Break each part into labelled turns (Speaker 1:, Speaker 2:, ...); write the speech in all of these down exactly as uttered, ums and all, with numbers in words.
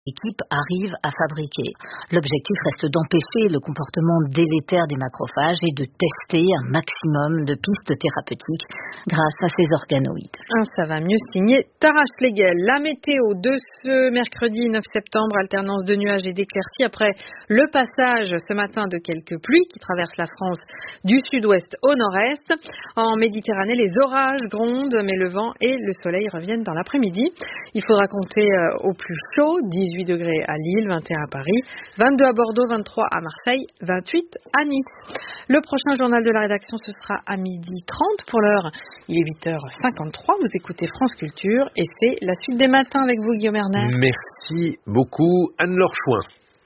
Speaker 1: L'équipe arrive à fabriquer. L'objectif reste d'empêcher le comportement délétère des macrophages et de tester un maximum de pistes thérapeutiques grâce à ces organoïdes.
Speaker 2: Ah, ça va mieux signer Tara Schlegel. La météo de ce mercredi neuf septembre, alternance de nuages et d'éclaircies après le passage ce matin de quelques pluies qui traversent la France du sud-ouest au nord-est. En Méditerranée, les orages grondent, mais le vent et le soleil reviennent dans l'après-midi. Il faudra compter au plus chaud, dix-huit degrés à Lille, vingt et un à Paris, vingt-deux à Bordeaux, vingt-trois à Marseille, vingt-huit à Nice. Le prochain journal de la rédaction, ce sera à midi trente. Pour l'heure, il est huit heures cinquante-trois. Vous écoutez France Culture et c'est la suite des matins avec vous, Guillaume Erner.
Speaker 3: Merci beaucoup, Anne-Laure Chouin.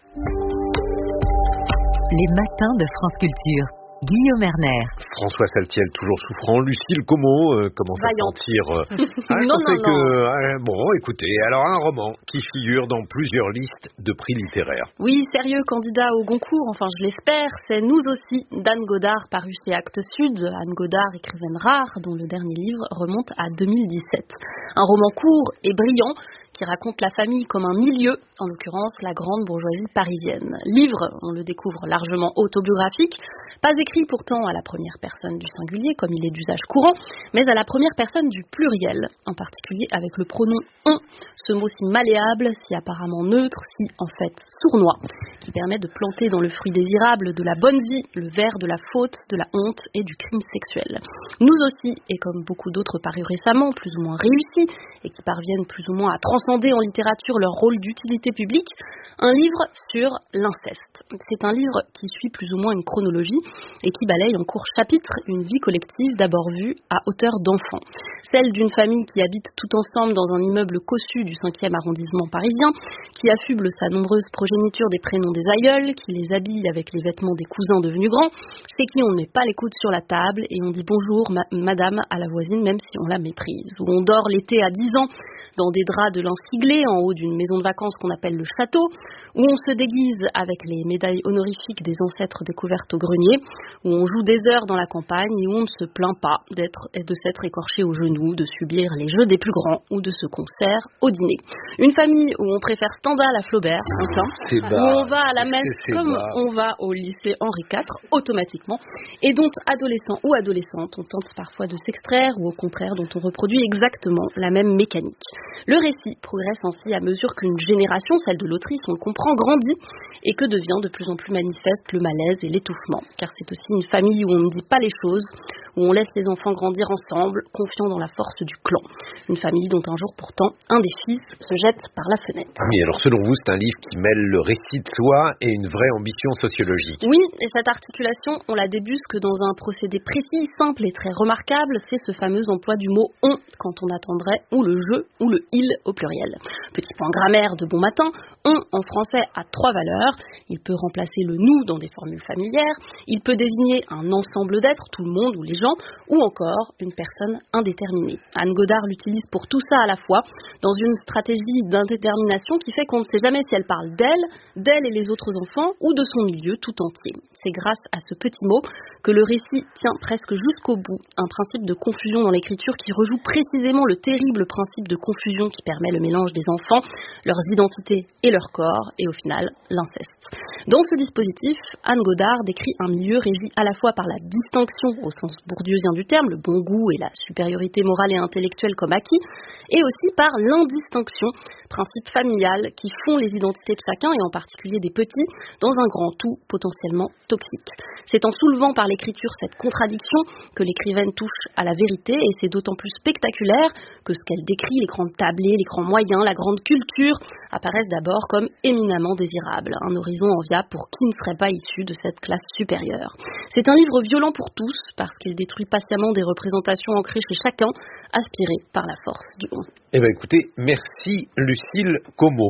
Speaker 4: Les matins de France Culture. Guillaume Erner.
Speaker 3: François Saltiel, toujours souffrant. Lucille Como euh, commence
Speaker 5: Vaillante.
Speaker 3: à sentir. Euh, ah,
Speaker 5: non, non,
Speaker 3: que,
Speaker 5: non.
Speaker 3: Euh, bon, écoutez, alors un roman qui figure dans plusieurs listes de prix littéraires.
Speaker 5: Oui, sérieux candidat au Goncourt, enfin je l'espère, c'est Nous aussi d'Anne Godard, paru chez Actes Sud. Anne Godard, écrivaine rare, dont le dernier livre remonte à deux mille dix-sept. Un roman court et brillant qui raconte la famille comme un milieu, en l'occurrence la grande bourgeoisie parisienne. Livre, on le découvre, largement autobiographique, pas écrit pourtant à la première personne du singulier, comme il est d'usage courant, mais à la première personne du pluriel, en particulier avec le pronom « on », ce mot si malléable, si apparemment neutre, si en fait sournois, qui permet de planter dans le fruit désirable de la bonne vie le ver de la faute, de la honte et du crime sexuel. Nous aussi, et comme beaucoup d'autres parus récemment, plus ou moins réussis, et qui parviennent plus ou moins à transcender en littérature leur rôle d'utilité publique, un livre sur l'inceste. C'est un livre qui suit plus ou moins une chronologie et qui balaye en court chapitre une vie collective d'abord vue à hauteur d'enfant. Celle d'une famille qui habite tout ensemble dans un immeuble cossu du cinquième arrondissement parisien, qui affuble sa nombreuse progéniture des prénoms des aïeuls, qui les habille avec les vêtements des cousins devenus grands, chez qui on ne met pas les coudes sur la table et on dit bonjour ma- madame à la voisine même si on la méprise, où on dort l'été à dix ans dans des draps de lin siglés en haut d'une maison de vacances qu'on appelle le château, où on se déguise avec les médailles honorifiques des ancêtres découvertes au grenier, où on joue des heures dans la campagne et où on ne se plaint pas d'être, de s'être écorché aux genoux, de subir les jeux des plus grands ou de se concert au dîner. Une famille où on préfère Stendhal à Flaubert, enfin, où on va à la messe
Speaker 3: c'est
Speaker 5: comme
Speaker 3: bas.
Speaker 5: on va au lycée Henri quatre, automatiquement, et dont adolescents ou adolescentes on tente parfois de s'extraire ou au contraire dont on reproduit exactement la même mécanique. Le récit progresse ainsi à mesure qu'une génération, celle de l'autrice, on le comprend, grandit et que devient de plus en plus manifeste le malaise et l'étouffement. Car c'est aussi une famille où on ne dit pas les choses, où on laisse les enfants grandir ensemble, confiant dans la force du clan. Une famille dont un jour pourtant, un des fils se jette par la fenêtre.
Speaker 3: Oui, alors selon vous, c'est un livre qui mêle le récit de soi et une vraie ambition sociologique.
Speaker 5: Oui, et cette articulation, on la débusque dans un procédé précis, simple et très remarquable, c'est ce fameux emploi du mot « on » quand on attendrait ou le « je » ou le « il » au pluriel. Petit point grammaire de bon matin, « on » en français a trois valeurs. Il peut remplacer le « nous » dans des formules familières, il peut désigner un ensemble d'êtres, tout le monde ou les gens, ou encore une personne indéterminée. Anne Godard l'utilise pour tout ça à la fois, dans une stratégie d'indétermination qui fait qu'on ne sait jamais si elle parle d'elle, d'elle et les autres enfants, ou de son milieu tout entier. C'est grâce à ce petit mot que le récit tient presque jusqu'au bout, un principe de confusion dans l'écriture qui rejoue précisément le terrible principe de confusion qui permet le mélange des enfants, leurs identités et leur corps, et au final, l'inceste. Dans ce dispositif, Anne Godard décrit un milieu régi à la fois par la distinction au sens bourdieusien du terme, le bon goût et la supériorité morale et intellectuelle comme acquis, et aussi par l'indistinction, principe familial qui font les identités de chacun et en particulier des petits dans un grand tout potentiellement toxique. C'est en soulevant par l'écriture cette contradiction que l'écrivaine touche à la vérité et c'est d'autant plus spectaculaire que ce qu'elle décrit, les grandes tablées, les grands moyens, la grande culture, apparaissent d'abord comme éminemment désirables, un horizon enviable pour qui ne serait pas issu de cette classe supérieure. C'est un livre violent pour tous parce qu'il détruit patiemment des représentations ancrées chez chacun, aspirées par la force du on.
Speaker 3: Eh bien écoutez, merci Lucille Como.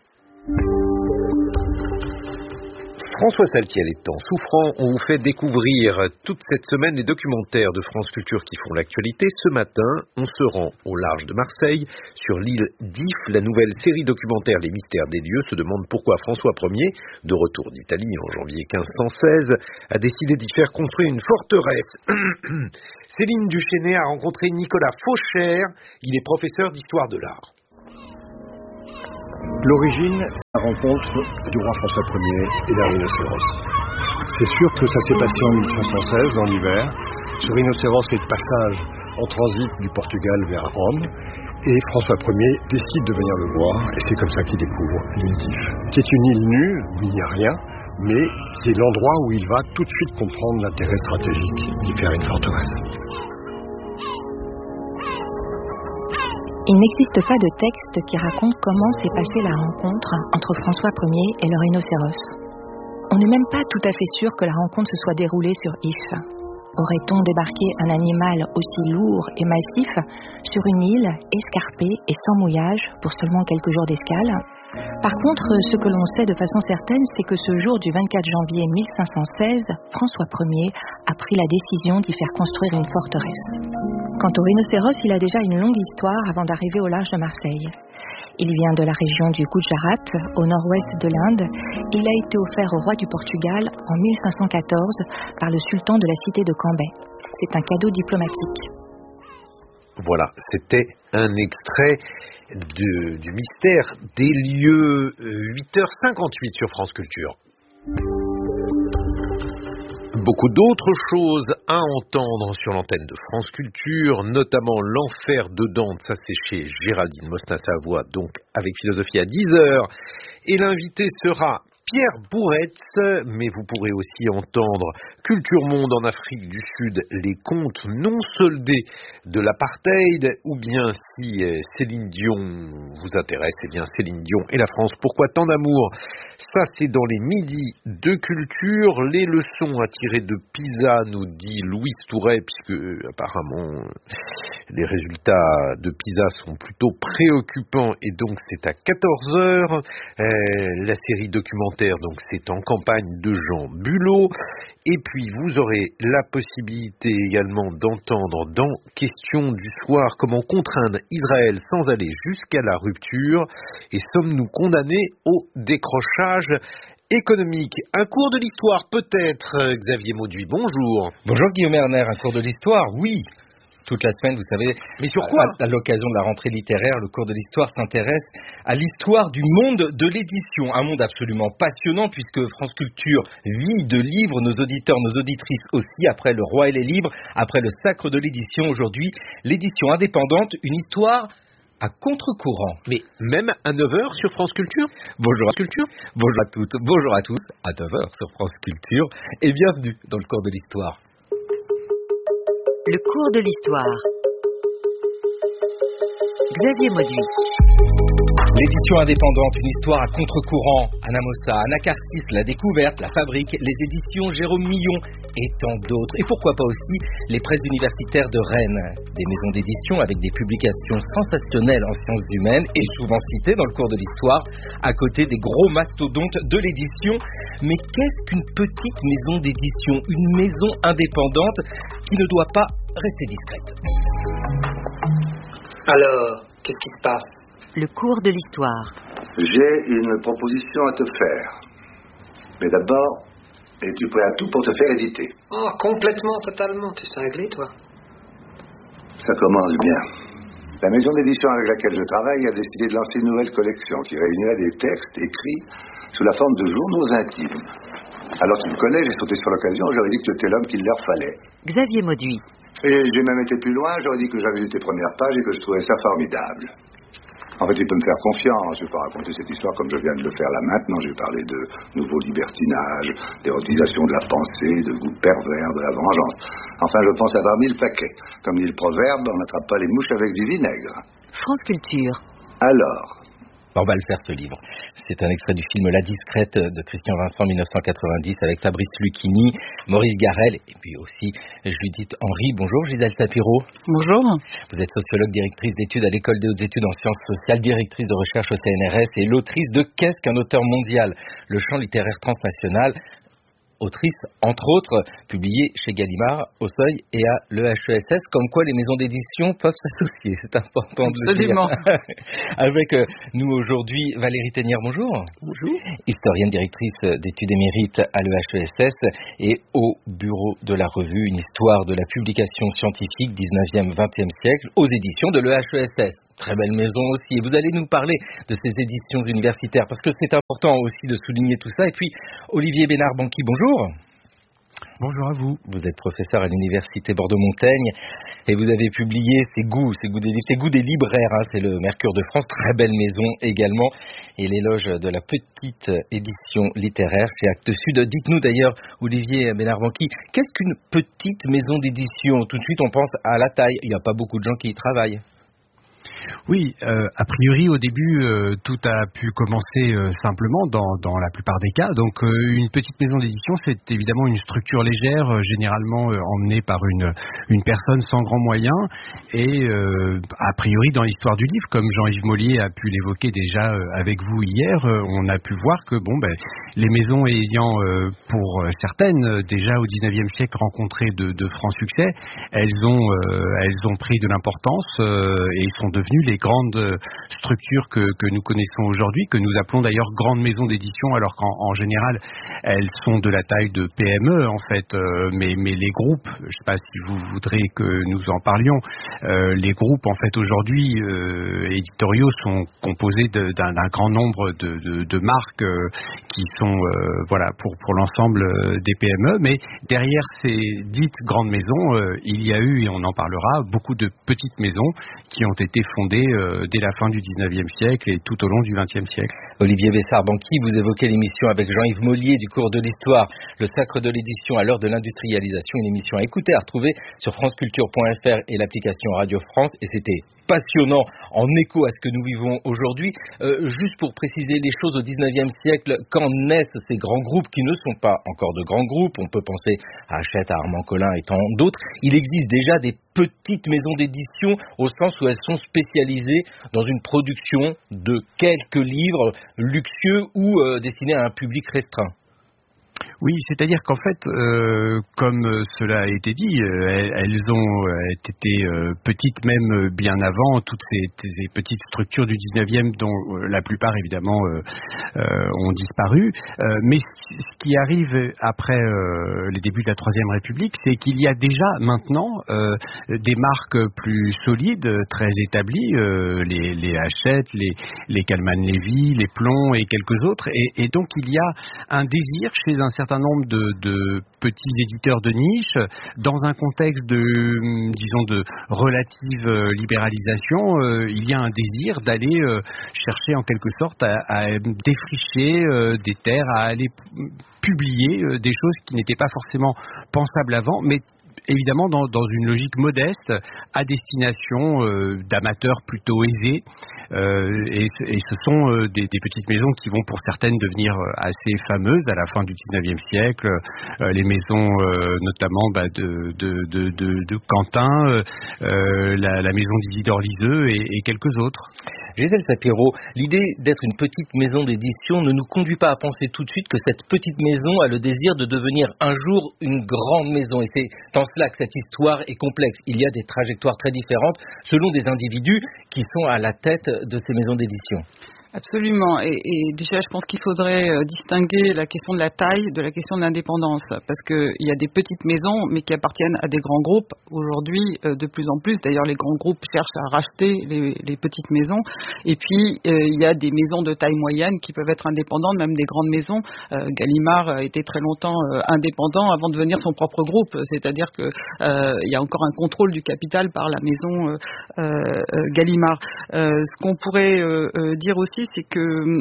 Speaker 3: François Saltiel étant souffrant, on vous fait découvrir toute cette semaine les documentaires de France Culture qui font l'actualité. Ce matin, on se rend au large de Marseille, sur l'île d'If. La nouvelle série documentaire Les Mystères des Lieux se demande pourquoi François Ier, de retour d'Italie en janvier quinze cent seize, a décidé d'y faire construire une forteresse. Céline Duchesnay a rencontré Nicolas Fauchère, il est professeur d'histoire de l'art.
Speaker 6: L'origine, c'est la rencontre du roi François Ier et d'un rhinocéros. C'est sûr que ça s'est passé en mille cinq cent seize, dans l'hiver. Ce rhinocéros est de passage en transit du Portugal vers Rome. Et François Ier décide de venir le voir, et c'est comme ça qu'il découvre l'île d'If, qui est une île nue, où il n'y a rien, mais qui est l'endroit où il va tout de suite comprendre l'intérêt stratégique d'y faire une forteresse.
Speaker 7: Il n'existe pas de texte qui raconte comment s'est passée la rencontre entre François Ier et le rhinocéros. On n'est même pas tout à fait sûr que la rencontre se soit déroulée sur If. Aurait-on débarqué un animal aussi lourd et massif sur une île escarpée et sans mouillage pour seulement quelques jours d'escale ? Par contre, ce que l'on sait de façon certaine, c'est que ce jour du vingt-quatre janvier mille cinq cent seize, François Ier a pris la décision d'y faire construire une forteresse. Quant au rhinocéros, il a déjà une longue histoire avant d'arriver au large de Marseille. Il vient de la région du Gujarat, au nord-ouest de l'Inde. Il a été offert au roi du Portugal en mille cinq cent quatorze par le sultan de la cité de Cambay. C'est un cadeau diplomatique.
Speaker 3: Voilà, c'était un extrait de, du mystère des lieux, huit heures cinquante-huit sur France Culture. Beaucoup d'autres choses à entendre sur l'antenne de France Culture, notamment l'enfer de Dante, ça c'est chez Géraldine Mosna-Savoie, donc avec Philosophie à dix heures. Et l'invité sera Pierre Bourretz, mais vous pourrez aussi entendre Culture Monde en Afrique du Sud, les contes non soldés de l'apartheid, ou bien si Céline Dion vous intéresse, eh bien Céline Dion et la France, pourquoi tant d'amour ? Ça c'est dans les midis de culture, les leçons à tirer de PISA, nous dit Louise Touret, puisque euh, apparemment les résultats de PISA sont plutôt préoccupants, et donc c'est à quatorze heures, euh, la série documentaire, donc c'est en campagne de Jean Bulot, et puis vous aurez la possibilité également d'entendre dans Question du soir comment contraindre Israël sans aller jusqu'à la rupture, et sommes-nous condamnés au décrochage économique. Un cours de l'histoire peut-être, Xavier Mauduit, bonjour.
Speaker 8: Bonjour Guillaume Erner, un cours de l'histoire, oui. Toute la semaine, vous savez,
Speaker 3: mais sur quoi ?
Speaker 8: À, à l'occasion de la rentrée littéraire, le cours de l'histoire s'intéresse à l'histoire du monde de l'édition. Un monde absolument passionnant puisque France Culture vit de livres, nos auditeurs, nos auditrices aussi, après Le Roi et les livres, après le sacre de l'édition. Aujourd'hui, l'édition indépendante, une histoire à contre-courant.
Speaker 3: Mais même à neuf heures sur France Culture ?
Speaker 8: Bonjour à
Speaker 3: Culture.
Speaker 8: Bonjour à toutes, bonjour à tous, à neuf heures sur France Culture, et bienvenue dans le cours de l'histoire.
Speaker 4: Le cours de l'histoire. Xavier Mauduit.
Speaker 8: L'édition indépendante, une histoire à contre-courant. Anna Mossa, Anacarsis, La Découverte, La Fabrique, les éditions Jérôme Millon et tant d'autres. Et pourquoi pas aussi les presses universitaires de Rennes. Des maisons d'édition avec des publications sensationnelles en sciences humaines et souvent citées dans le cours de l'histoire, à côté des gros mastodontes de l'édition. Mais qu'est-ce qu'une petite maison d'édition ? Une maison indépendante qui ne doit pas rester discrète.
Speaker 9: Alors, qu'est-ce qui se passe ?
Speaker 4: Le cours de l'histoire.
Speaker 10: J'ai une proposition à te faire. Mais d'abord, es-tu prêt à tout pour te faire éditer ?
Speaker 9: Oh, complètement, totalement. Tu es cinglé, toi ?
Speaker 10: Ça commence bien. La maison d'édition avec laquelle je travaille a décidé de lancer une nouvelle collection qui réunirait des textes écrits sous la forme de journaux intimes. Alors tu me connais, j'ai sauté sur l'occasion, j'aurais dit que tu étais l'homme qu'il leur fallait.
Speaker 4: Xavier Mauduit.
Speaker 10: Et j'ai même été plus loin, j'aurais dit que j'avais lu tes premières pages et que je trouvais ça formidable. En fait, il peut me faire confiance, je ne vais pas raconter cette histoire comme je viens de le faire là maintenant. Je vais parler de nouveaux libertinages, d'érotisation de la pensée, de goût pervers, de la vengeance. Enfin, je pense avoir mis le paquet. Comme dit le proverbe, on n'attrape pas les mouches avec du vinaigre.
Speaker 4: France Culture.
Speaker 10: Alors,
Speaker 8: on va le faire, ce livre. C'est un extrait du film La Discrète de Christian Vincent, mille neuf cent quatre-vingt-dix, avec Fabrice Lucchini, Maurice Garrel et puis aussi Judith Henry. Bonjour Gisèle Sapiro.
Speaker 11: Bonjour.
Speaker 8: Vous êtes sociologue, directrice d'études à l'École des hautes études en sciences sociales, directrice de recherche au C N R S et l'autrice de Qu'est-ce qu'un auteur mondial ? Le champ littéraire transnational. autrice, entre autres, publiée chez Gallimard, au Seuil et à l'E H E S S, comme quoi les maisons d'édition peuvent s'associer, c'est important de
Speaker 2: Absolument.
Speaker 8: le dire. Avec nous aujourd'hui Valérie Teignard, bonjour.
Speaker 11: Bonjour.
Speaker 8: Historienne directrice d'études émérites à l'E H E S S et au bureau de la revue Une histoire de la publication scientifique dix-neuvième vingtième siècle aux éditions de l'E H E S S. Très belle maison aussi. Et vous allez nous parler de ces éditions universitaires parce que c'est important aussi de souligner tout ça. Et puis, Olivier Bénard-Banqui, bonjour.
Speaker 11: Bonjour à vous.
Speaker 8: Vous êtes professeur à l'université Bordeaux-Montaigne et vous avez publié ces goûts, ces goûts des livres, ces goûts des libraires. Hein, c'est le Mercure de France, très belle maison également. Et l'éloge de la petite édition littéraire chez Actes Sud. Dites-nous d'ailleurs, Olivier Bénard-Banqui, qu'est-ce qu'une petite maison d'édition? Tout de suite, on pense à la taille. Il n'y a pas beaucoup de gens qui y travaillent.
Speaker 11: Oui, euh, a priori au début euh, tout a pu commencer euh, simplement dans, dans la plupart des cas. Donc euh, une petite maison d'édition, c'est évidemment une structure légère, euh, généralement euh, emmenée par une, une personne sans grands moyens. Et euh, a priori dans l'histoire du livre, comme Jean-Yves Mollier a pu l'évoquer déjà euh, avec vous hier, euh, on a pu voir que bon, ben, les maisons ayant euh, pour certaines euh, déjà au dix-neuvième siècle rencontré de, de francs succès, elles ont, euh, elles ont pris de l'importance euh, et sont devenues les grandes structures que, que nous connaissons aujourd'hui, que nous appelons d'ailleurs grandes maisons d'édition, alors qu'en en général, elles sont de la taille de P M E, en fait. Euh, mais, mais les groupes, je ne sais pas si vous voudrez que nous en parlions, euh, les groupes, en fait, aujourd'hui, euh, éditoriaux sont composés de, d'un, d'un grand nombre de, de, de marques euh, qui sont, euh, voilà, pour, pour l'ensemble des P M E. Mais derrière ces dites grandes maisons, euh, il y a eu, et on en parlera, beaucoup de petites maisons qui ont été fondée euh, dès la fin du dix-neuvième siècle et tout au long du vingtième siècle.
Speaker 8: Olivier Bénard-Banqui, vous évoquez l'émission avec Jean-Yves Mollier du cours de l'histoire, le sacre de l'édition à l'heure de l'industrialisation, une émission à écouter, à retrouver sur franceculture point f r et l'application Radio France, et c'était passionnant, en écho à ce que nous vivons aujourd'hui. Euh, juste pour préciser les choses, au dix-neuvième siècle, quand naissent ces grands groupes qui ne sont pas encore de grands groupes, on peut penser à Hachette, à Armand Collin et tant d'autres, il existe déjà des petites maisons d'édition au sens où elles sont spécialisées dans une production de quelques livres luxueux ou euh, destinés à un public restreint.
Speaker 11: Oui, c'est-à-dire qu'en fait, euh, comme cela a été dit, euh, elles ont euh, été euh, petites même bien avant toutes ces, ces petites structures du dix-neuvième dont euh, la plupart évidemment euh, euh, ont disparu. Euh, mais ce qui arrive après euh, les débuts de la Troisième République, c'est qu'il y a déjà maintenant euh, des marques plus solides, très établies, euh, les, les Hachette, les, les Calman-Levy, les Plomb et quelques autres. Et, et donc il y a un désir chez un certain nombre de, de petits éditeurs de niche, dans un contexte de, disons, de relative libéralisation, euh, il y a un désir d'aller euh, chercher en quelque sorte à, à défricher euh, des terres, à aller publier euh, des choses qui n'étaient pas forcément pensables avant, mais évidemment dans, dans une logique modeste à destination euh, d'amateurs plutôt aisés euh, et, et ce sont euh, des, des petites maisons qui vont pour certaines devenir assez fameuses à la fin du dix-neuvième siècle, euh, les maisons euh, notamment bah, de, de, de, de, de Quentin, euh, la, la maison d'Isidore Liseux et, et quelques autres.
Speaker 8: Gisèle Sapiro, l'idée d'être une petite maison d'édition ne nous conduit pas à penser tout de suite que cette petite maison a le désir de devenir un jour une grande maison. Et c'est en cela que cette histoire est complexe. Il y a des trajectoires très différentes selon des individus qui sont à la tête de ces maisons d'édition.
Speaker 12: Absolument. Et, et déjà, je pense qu'il faudrait euh, distinguer la question de la taille de la question de l'indépendance. Parce qu'il y a des petites maisons, mais qui appartiennent à des grands groupes. Aujourd'hui, euh, de plus en plus, d'ailleurs, les grands groupes cherchent à racheter les, les petites maisons. Et puis, euh, il y a des maisons de taille moyenne qui peuvent être indépendantes, même des grandes maisons. Euh, Gallimard a été très longtemps euh, indépendant avant de devenir son propre groupe. C'est-à-dire qu'il euh, y a encore un contrôle du capital par la maison euh, euh, Gallimard. Euh, ce qu'on pourrait euh, euh, dire aussi, c'est que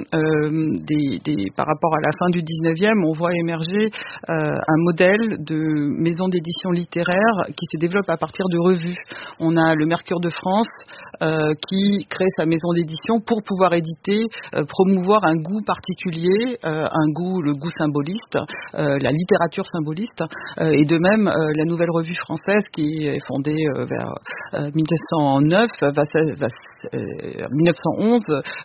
Speaker 12: euh, des, des, par rapport à la fin du dix-neuvième, on voit émerger euh, un modèle de maison d'édition littéraire qui se développe à partir de revues. On a le Mercure de France euh, qui crée sa maison d'édition pour pouvoir éditer, euh, promouvoir un goût particulier, euh, un goût, le goût symboliste, euh, la littérature symboliste, euh, et de même euh, la Nouvelle Revue Française qui est fondée euh, vers euh, mille neuf cent neuf, va, va, euh, mille neuf cent onze, euh, aller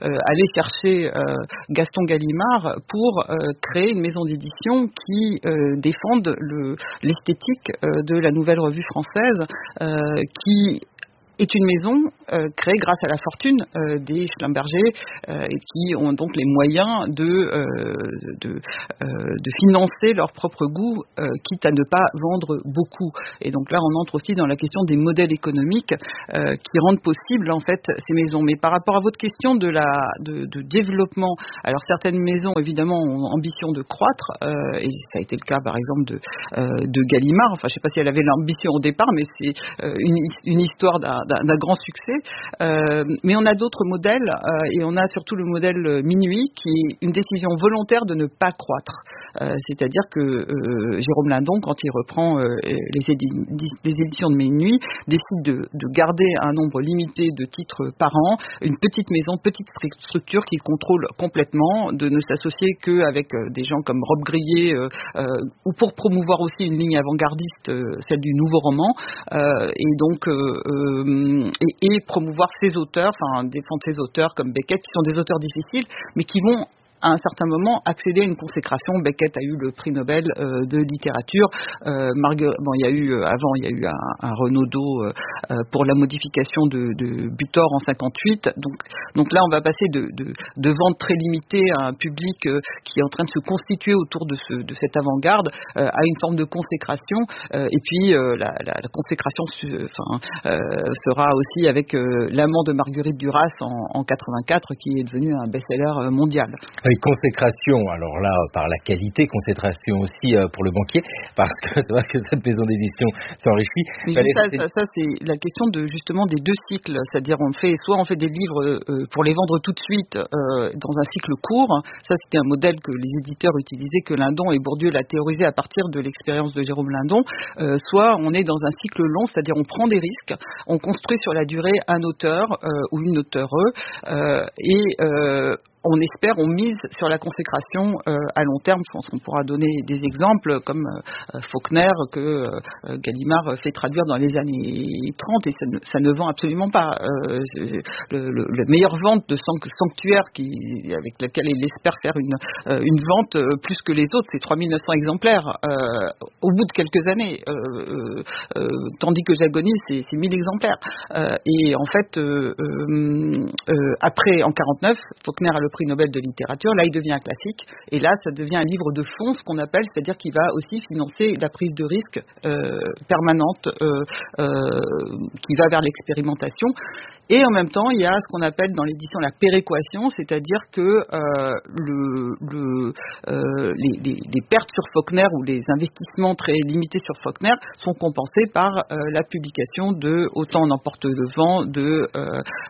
Speaker 12: chercher euh, Gaston Gallimard pour euh, créer une maison d'édition qui euh, défende le, l'esthétique euh, de la Nouvelle Revue Française, euh, qui est une maison euh, créée grâce à la fortune euh, des Schlumberger euh, et qui ont donc les moyens de, euh, de, euh, de financer leur propre goût, euh, quitte à ne pas vendre beaucoup. Et donc là, on entre aussi dans la question des modèles économiques euh, qui rendent possible en fait ces maisons. Mais par rapport à votre question de, la, de, de développement, alors certaines maisons évidemment ont ambition de croître, euh, et ça a été le cas par exemple de, euh, de Gallimard. Enfin, je ne sais pas si elle avait l'ambition au départ, mais c'est euh, une, une histoire d'un d'un, d'un grand succès, euh, mais on a d'autres modèles euh, et on a surtout le modèle Minuit qui est une décision volontaire de ne pas croître. Euh, c'est-à-dire que euh, Jérôme Lindon, quand il reprend euh, les, édi- les éditions de Minuit, décide de, de garder un nombre limité de titres par an, une petite maison, petite structure qu'il contrôle complètement, de ne s'associer qu'avec euh, des gens comme Rob Grillet, euh, euh, ou pour promouvoir aussi une ligne avant-gardiste, euh, celle du nouveau roman, euh, et donc euh, euh, et, et promouvoir ses auteurs, enfin défendre ses auteurs comme Beckett, qui sont des auteurs difficiles, mais qui vont à un certain moment accéder à une consécration. Beckett a eu le prix Nobel euh, de littérature. Euh, Marguerite, bon, il y a eu euh, avant, il y a eu un, un Renaudot euh, pour la modification de, de Butor en cinquante-huit. Donc, donc là, on va passer de, de, de ventes très limitées à un public euh, qui est en train de se constituer autour de, ce, de cette avant-garde euh, à une forme de consécration. Euh, et puis euh, la, la, la consécration, enfin, euh, sera aussi avec euh, L'amant de Marguerite Duras en, en quatre-vingt-quatre, qui est devenu un best-seller mondial.
Speaker 8: Oui, consécration, alors là, par la qualité, consécration aussi euh, pour le banquier, parce que tu vois que cette maison d'édition s'enrichit.
Speaker 12: Mais ça, ça, ça, c'est la question de justement des deux cycles, c'est-à-dire on fait soit on fait des livres euh, pour les vendre tout de suite euh, dans un cycle court. Ça, c'était un modèle que les éditeurs utilisaient, que Lindon et Bourdieu l'a théorisé à partir de l'expérience de Jérôme Lindon. Euh, soit on est dans un cycle long, c'est-à-dire on prend des risques, on construit sur la durée un auteur euh, ou une auteure euh, et euh, on espère, on mise sur la consécration euh, à long terme. Je pense qu'on pourra donner des exemples comme euh, Faulkner que euh, Gallimard fait traduire dans les années trente et ça ne, ça ne vend absolument pas. Euh, le, le, le meilleure vente de Sanctuaire qui, avec laquelle il espère faire une, euh, une vente euh, plus que les autres, c'est trois mille neuf cents exemplaires euh, au bout de quelques années, euh, euh, tandis que Jagonis, c'est, c'est mille exemplaires. Euh, et en fait, euh, euh, euh, après, en quarante-neuf, Faulkner a le prix Nobel de littérature, là il devient un classique, et là ça devient un livre de fond, ce qu'on appelle, c'est-à-dire qu'il va aussi financer la prise de risque euh, permanente, euh, euh, qui va vers l'expérimentation, et en même temps il y a ce qu'on appelle dans l'édition la péréquation, c'est-à-dire que euh, le, le, euh, les, les, les pertes sur Faulkner ou les investissements très limités sur Faulkner sont compensés par euh, la publication de Autant en emporte le vent de, euh,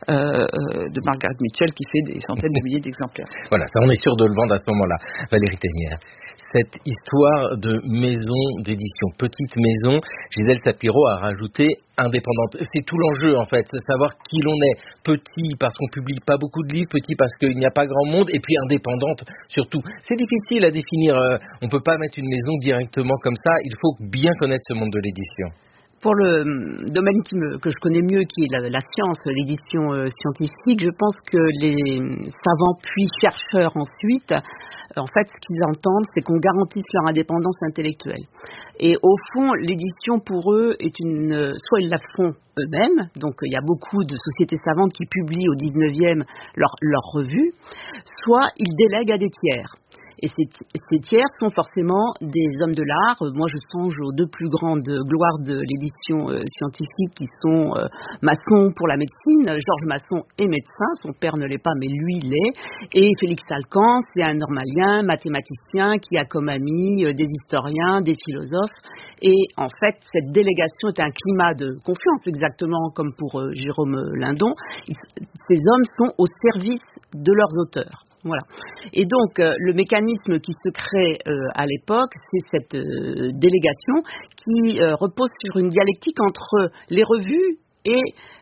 Speaker 12: euh, de Margaret Mitchell, qui fait des centaines de milliers d'exemplaires.
Speaker 8: Voilà, ça on est sûr de le vendre à ce moment-là. Valérie Thénière, cette histoire de maison d'édition, petite maison, Gisèle Sapiro a rajouté indépendante. C'est tout l'enjeu en fait, c'est savoir qui l'on est. Petit parce qu'on publie pas beaucoup de livres, petit parce qu'il n'y a pas grand monde, et puis indépendante surtout. C'est difficile à définir, euh, on peut pas mettre une maison directement comme ça, il faut bien connaître ce monde de l'édition.
Speaker 13: Pour le domaine qui me, que je connais mieux, qui est la, la science, l'édition euh, scientifique, je pense que les savants puis chercheurs ensuite, euh, en fait, ce qu'ils entendent, c'est qu'on garantisse leur indépendance intellectuelle. Et au fond, l'édition pour eux est une, soit ils la font eux-mêmes, donc il y a beaucoup de sociétés savantes qui publient au dix-neuvième leurs leur revues, soit ils délèguent à des tiers. Et ces, ces tiers sont forcément des hommes de l'art. Moi, je songe aux deux plus grandes gloires de l'édition euh, scientifique qui sont euh, Masson pour la médecine. Georges Masson est médecin, son père ne l'est pas, mais lui l'est. Et Félix Alcan, c'est un normalien, mathématicien, qui a comme amis euh, des historiens, des philosophes. Et en fait, cette délégation est un climat de confiance, exactement comme pour euh, Jérôme Lindon. Ils, ces hommes sont au service de leurs auteurs. Voilà. Et donc, euh, le mécanisme qui se crée euh, à l'époque, c'est cette euh, délégation qui euh, repose sur une dialectique entre les revues et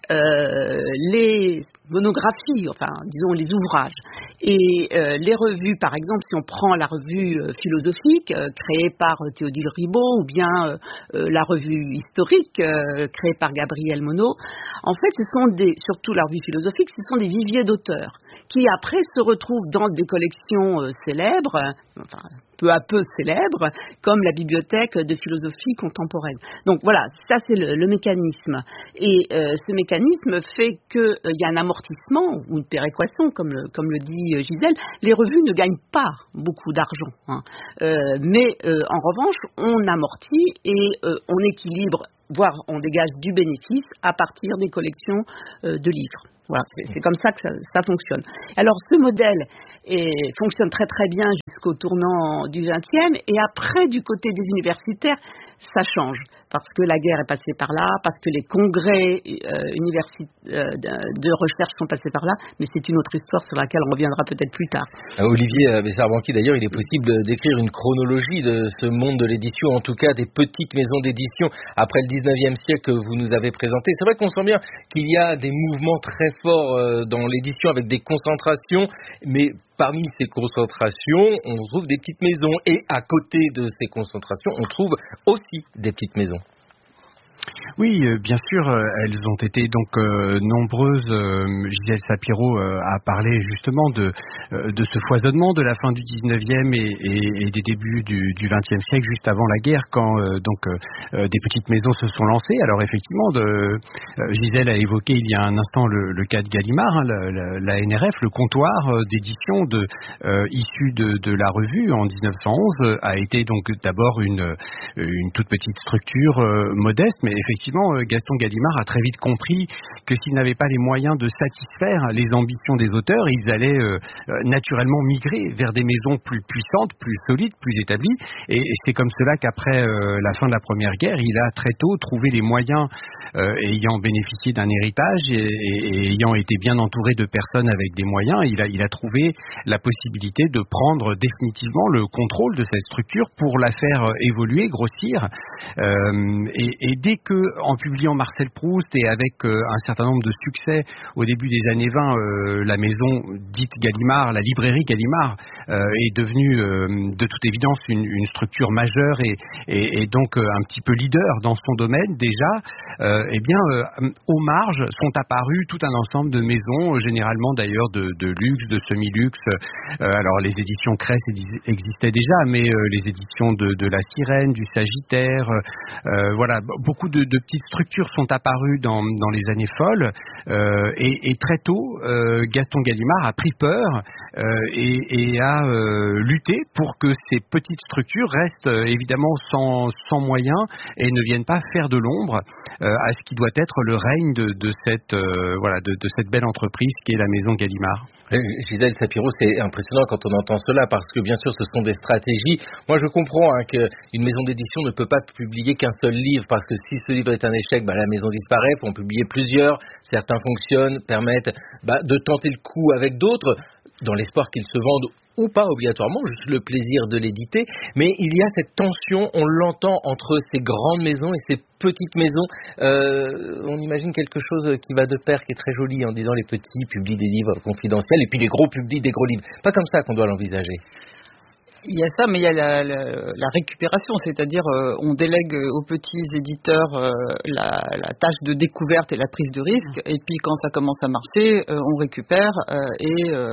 Speaker 13: euh, les monographies, enfin disons les ouvrages et euh, les revues, par exemple si on prend la revue euh, philosophique euh, créée par euh, Théodule Ribot ou bien euh, euh, la revue historique euh, créée par Gabriel Monod, en fait ce sont des, surtout la revue philosophique, ce sont des viviers d'auteurs qui après se retrouvent dans des collections euh, célèbres, enfin peu à peu célèbres, comme la bibliothèque de philosophie contemporaine. Donc voilà, ça c'est le, le mécanisme. Et euh, ce mécanisme fait qu'il euh, y a un amortissement ou une péréquation, comme le, comme le dit euh, Gisèle. Les revues ne gagnent pas beaucoup d'argent, hein. euh, mais euh, en revanche, on amortit et euh, on équilibre, voire on dégage du bénéfice à partir des collections euh, de livres. Voilà, c'est, c'est comme ça que ça, ça fonctionne. Alors ce modèle est, fonctionne très très bien jusqu'au tournant du vingtième et après du côté des universitaires, ça change parce que la guerre est passée par là, parce que les congrès euh, universi- euh, de recherche sont passés par là, mais c'est une autre histoire sur laquelle on reviendra peut-être plus tard.
Speaker 8: Olivier Bessard-Banqui, d'ailleurs, il est possible d'écrire une chronologie de ce monde de l'édition, en tout cas des petites maisons d'édition après le dix-neuvième siècle que vous nous avez présenté. C'est vrai qu'on sent bien qu'il y a des mouvements très forts dans l'édition avec des concentrations, mais parmi ces concentrations, on trouve des petites maisons et à côté de ces concentrations, on trouve aussi des petites maisons.
Speaker 11: Oui, euh, bien sûr, euh, elles ont été donc euh, nombreuses. Euh, Gisèle Sapiro euh, a parlé justement de, euh, de ce foisonnement de la fin du dix-neuvième et, et, et des débuts du, du vingtième siècle, juste avant la guerre, quand euh, donc euh, des petites maisons se sont lancées. Alors effectivement, de, euh, Gisèle a évoqué il y a un instant le, le cas de Gallimard, hein, la, la, la N R F, le comptoir euh, d'édition de, euh, issu de, de la revue en dix-neuf cent onze, euh, a été donc d'abord une, une toute petite structure euh, modeste, mais effectivement, Gaston Gallimard a très vite compris que s'il n'avait pas les moyens de satisfaire les ambitions des auteurs, ils allaient euh, naturellement migrer vers des maisons plus puissantes, plus solides, plus établies. Et c'est comme cela qu'après euh, la fin de la Première Guerre, il a très tôt trouvé les moyens, euh, ayant bénéficié d'un héritage et, et, et ayant été bien entouré de personnes avec des moyens, il a, il a trouvé la possibilité de prendre définitivement le contrôle de cette structure pour la faire évoluer, grossir. Euh, et, et dès que en publiant Marcel Proust et avec euh, un certain nombre de succès au début des années vingt, euh, la maison dite Gallimard, la librairie Gallimard, euh, est devenue euh, de toute évidence une, une structure majeure et, et, et donc euh, un petit peu leader dans son domaine déjà. Euh, eh bien, euh, aux marges sont apparues tout un ensemble de maisons, euh, généralement d'ailleurs de, de luxe, de semi-luxe. Euh, alors les éditions Cress existaient déjà, mais euh, les éditions de, de La Sirène, du Sagittaire, euh, voilà, beaucoup de, de petites structures sont apparues dans, dans les années folles euh, et, et très tôt, euh, Gaston Gallimard a pris peur euh, et, et a euh, lutté pour que ces petites structures restent euh, évidemment sans, sans moyens et ne viennent pas faire de l'ombre euh, à ce qui doit être le règne de, de, cette, euh, voilà, de, de cette belle entreprise qui est la maison Gallimard.
Speaker 8: Euh, Gisèle Sapiro, c'est impressionnant quand on entend cela parce que bien sûr ce sont des stratégies. Moi je comprends hein, qu'une maison d'édition ne peut pas publier qu'un seul livre parce que si ce livre est un échec, bah, la maison disparaît, il faut en publier plusieurs, certains fonctionnent, permettent bah, de tenter le coup avec d'autres dans l'espoir qu'ils se vendent ou pas obligatoirement, juste le plaisir de l'éditer, mais il y a cette tension, on l'entend entre ces grandes maisons et ces petites maisons. Euh, on imagine quelque chose qui va de pair, qui est très joli en disant les petits publient des livres confidentiels et puis les gros publient des gros livres. Pas comme ça qu'on doit l'envisager.
Speaker 12: Il y a ça, mais il y a la, la, la récupération, c'est-à-dire euh, on délègue aux petits éditeurs euh, la, la tâche de découverte et la prise de risque, et puis quand ça commence à marcher, euh, on récupère euh, et euh,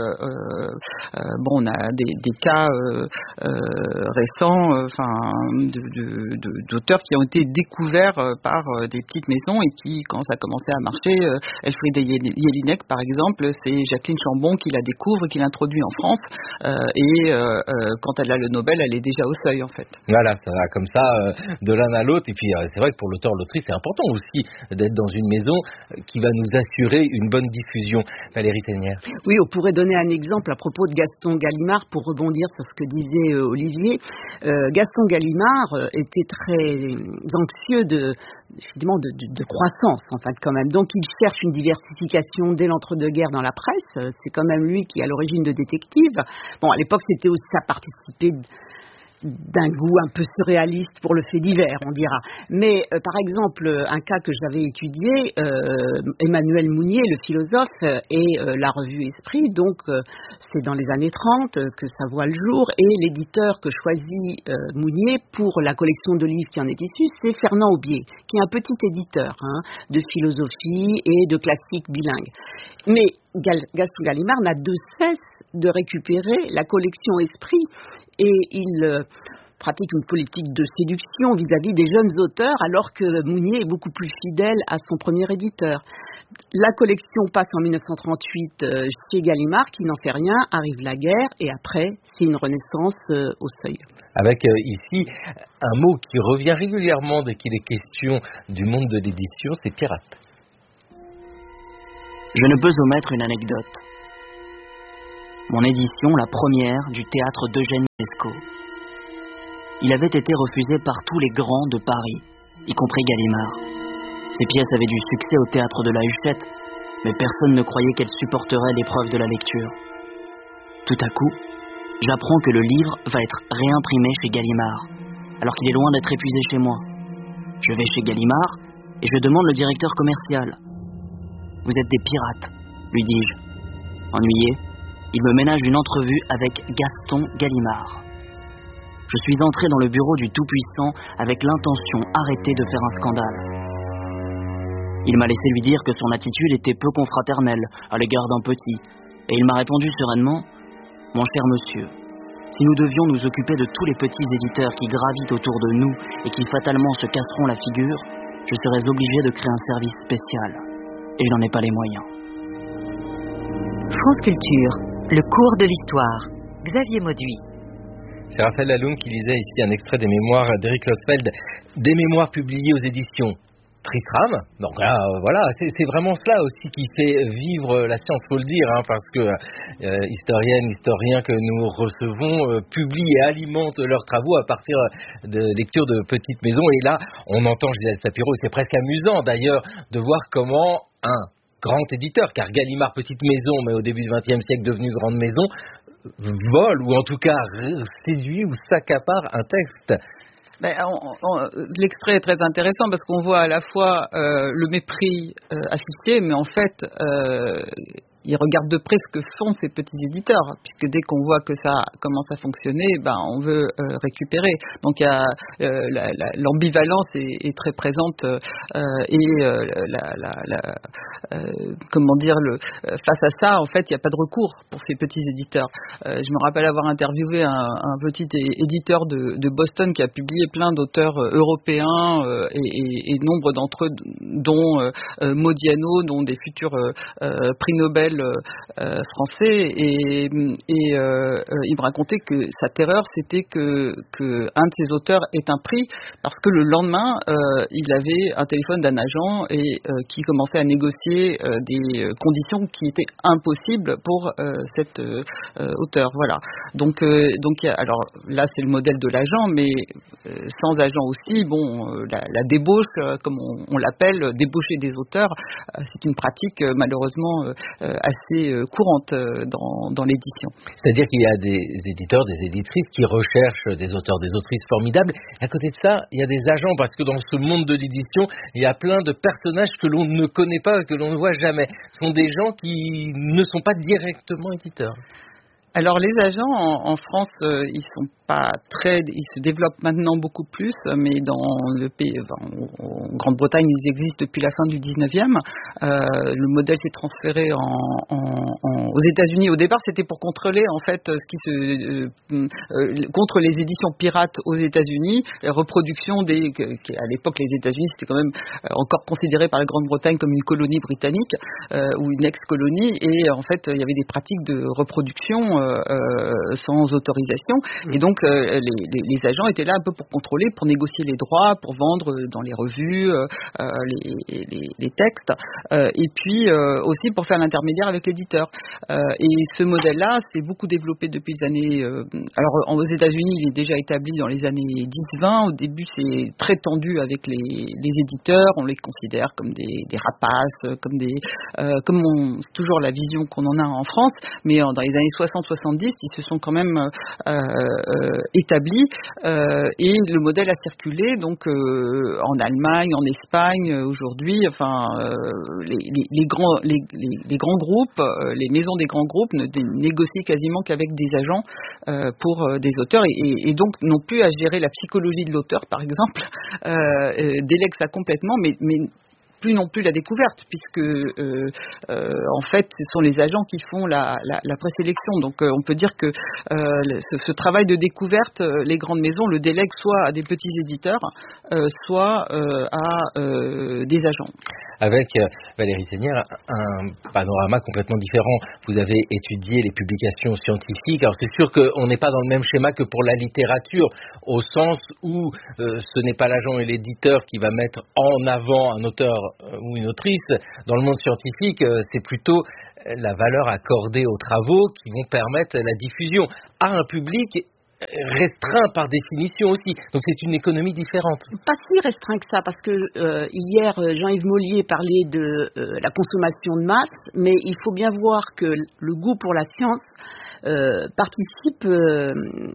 Speaker 12: euh, bon, on a des, des cas euh, euh, récents, enfin euh, de, de, de, d'auteurs qui ont été découverts euh, par euh, des petites maisons et qui, quand ça commençait à marcher, euh, Elfriede Jelinek par exemple, c'est Jacqueline Chambon qui la découvre, qui l'introduit en France, euh, et euh, euh, quand elle a le Nobel, elle est déjà au seuil en fait.
Speaker 8: Voilà, ça va comme ça euh, de l'un à l'autre. Et puis euh, c'est vrai que pour l'auteur, l'autrice, c'est important aussi d'être dans une maison qui va nous assurer une bonne diffusion. Valérie Thénière.
Speaker 13: Oui, on pourrait donner un exemple à propos de Gaston Gallimard pour rebondir sur ce que disait euh, Olivier. Euh, Gaston Gallimard euh, était très anxieux de, évidemment, de, de, de croissance en fait quand même. Donc il cherche une diversification dès l'entre-deux-guerres dans la presse. C'est quand même lui qui est à l'origine de Détective. Bon, à l'époque, c'était aussi ça participait d'un goût un peu surréaliste pour le fait divers, on dira. Mais euh, par exemple, un cas que j'avais étudié, euh, Emmanuel Mounier, le philosophe, et euh, la revue Esprit, donc euh, c'est dans les années trente euh, que ça voit le jour, et l'éditeur que choisit euh, Mounier pour la collection de livres qui en est issue, c'est Fernand Aubier, qui est un petit éditeur hein, de philosophie et de classiques bilingues. Mais Gal- Gaston Gallimard n'a de cesse de récupérer la collection Esprit et il euh, pratique une politique de séduction vis-à-vis des jeunes auteurs alors que Mounier est beaucoup plus fidèle à son premier éditeur. La collection passe en dix-neuf cent trente-huit euh, chez Gallimard qui n'en fait rien, arrive la guerre et après c'est une renaissance euh, au seuil.
Speaker 8: Avec euh, ici un mot qui revient régulièrement dès qu'il est question du monde de l'édition, c'est pirate.
Speaker 14: Je ne peux omettre une anecdote. Mon édition, la première, du théâtre d'Eugène Lescaut. Il avait été refusé par tous les grands de Paris, y compris Gallimard. Ses pièces avaient du succès au théâtre de la Huchette, mais personne ne croyait qu'elles supporteraient l'épreuve de la lecture. Tout à coup, j'apprends que le livre va être réimprimé chez Gallimard, alors qu'il est loin d'être épuisé chez moi. Je vais chez Gallimard et je demande le directeur commercial. « Vous êtes des pirates, lui dis-je. Ennuyé, il me ménage une entrevue avec Gaston Gallimard. Je suis entré dans le bureau du Tout-Puissant avec l'intention arrêtée de faire un scandale. Il m'a laissé lui dire que son attitude était peu confraternelle à l'égard d'un petit, et il m'a répondu sereinement « Mon cher monsieur, si nous devions nous occuper de tous les petits éditeurs qui gravitent autour de nous et qui fatalement se casseront la figure, je serais obligé de créer un service spécial, et je n'en ai pas les moyens. »
Speaker 4: France Culture, le cours de l'histoire. Xavier Mauduit.
Speaker 8: C'est Raphaël Laloum qui lisait ici un extrait des mémoires d'Éric Losfeld, des mémoires publiées aux éditions Tristram. Donc là, voilà, c'est, c'est vraiment cela aussi qui fait vivre la science, faut le dire, hein, parce que euh, historiennes, historiens que nous recevons euh, publient et alimentent leurs travaux à partir de lectures de petites maisons. Et là, on entend Gisèle Sapiro, c'est presque amusant d'ailleurs de voir comment un grand éditeur, car Gallimard, petite maison, mais au début du vingtième siècle devenu grande maison, vole ou en tout cas séduit ou s'accapare un texte.
Speaker 12: Ben, on, on, l'extrait est très intéressant parce qu'on voit à la fois euh, le mépris euh, affiché, mais en fait, euh, il regarde de près ce que font ces petits éditeurs, puisque dès qu'on voit que ça commence à fonctionner, ben on veut euh, récupérer. Donc il y a euh, la, la, l'ambivalence est, est très présente euh, et euh, la, la, la, euh, comment dire le face à ça, en fait, il n'y a pas de recours pour ces petits éditeurs. Euh, je me rappelle avoir interviewé un, un petit éditeur de, de Boston qui a publié plein d'auteurs européens euh, et, et, et nombre d'entre eux, dont euh, Modiano, dont des futurs euh, prix Nobel Euh, français et, et euh, il me racontait que sa terreur c'était que, que un de ses auteurs ait un prix parce que le lendemain euh, il avait un téléphone d'un agent et euh, qui commençait à négocier euh, des conditions qui étaient impossibles pour euh, cet euh, auteur. Voilà. Donc, euh, donc alors là c'est le modèle de l'agent, mais euh, sans agent aussi, bon, euh, la, la débauche, euh, comme on, on l'appelle, débaucher des auteurs, euh, c'est une pratique euh, malheureusement euh, assez courante dans, dans l'édition.
Speaker 8: C'est-à-dire qu'il y a des éditeurs, des éditrices qui recherchent des auteurs, des autrices formidables. À côté de ça, il y a des agents, parce que dans ce monde de l'édition, il y a plein de personnages que l'on ne connaît pas, que l'on ne voit jamais. Ce sont des gens qui ne sont pas directement éditeurs.
Speaker 12: Alors les agents en, en France, euh, ils sont pas très, ils se développent maintenant beaucoup plus, mais dans le pays, enfin, en Grande-Bretagne, ils existent depuis la fin du dix-neuvième. Euh, le modèle s'est transféré en, en, en, aux États-Unis. Au départ, c'était pour contrôler en fait ce qui se euh, euh, contre les éditions pirates aux États-Unis, la reproduction des, que, que, à l'époque les États-Unis c'était quand même encore considéré par la Grande-Bretagne comme une colonie britannique euh, ou une ex-colonie, et en fait il y avait des pratiques de reproduction euh, euh, sans autorisation, et donc euh, les, les, les agents étaient là un peu pour contrôler, pour négocier les droits, pour vendre dans les revues euh, les, les, les textes, euh, et puis euh, aussi pour faire l'intermédiaire avec l'éditeur. Euh, et ce modèle-là s'est beaucoup développé depuis les années. Euh, alors aux États-Unis, il est déjà établi dans les années dix vingt. Au début, c'est très tendu avec les, les éditeurs. On les considère comme des, des rapaces, comme des, euh, comme on, c'est toujours la vision qu'on en a en France. Mais dans les années soixante soixante-dix, ils se sont quand même euh, euh, établis euh, et le modèle a circulé donc euh, en Allemagne, en Espagne aujourd'hui. Enfin, euh, les, les, les grands les, les, les grands groupes, euh, les maisons des grands groupes ne négocient quasiment qu'avec des agents euh, pour euh, des auteurs et, et donc n'ont plus à gérer la psychologie de l'auteur, par exemple, euh, euh, délèguent ça complètement, mais, mais plus non plus la découverte, puisque euh, euh, en fait, ce sont les agents qui font la, la, la présélection. Donc, euh, on peut dire que euh, ce, ce travail de découverte, euh, les grandes maisons le délèguent soit à des petits éditeurs, euh, soit euh, à euh, des agents.
Speaker 8: Avec euh, Valérie Seigneur, un panorama complètement différent. Vous avez étudié les publications scientifiques. Alors c'est sûr qu'on n'est pas dans le même schéma que pour la littérature, au sens où euh, ce n'est pas l'agent et l'éditeur qui va mettre en avant un auteur euh, ou une autrice. Dans le monde scientifique, euh, c'est plutôt la valeur accordée aux travaux qui vont permettre la diffusion à un public restreint par définition aussi. Donc c'est une économie différente.
Speaker 13: Pas si restreint que ça, parce que euh, hier Jean-Yves Mollier parlait de euh, la consommation de masse, mais il faut bien voir que le goût pour la science euh, participe euh,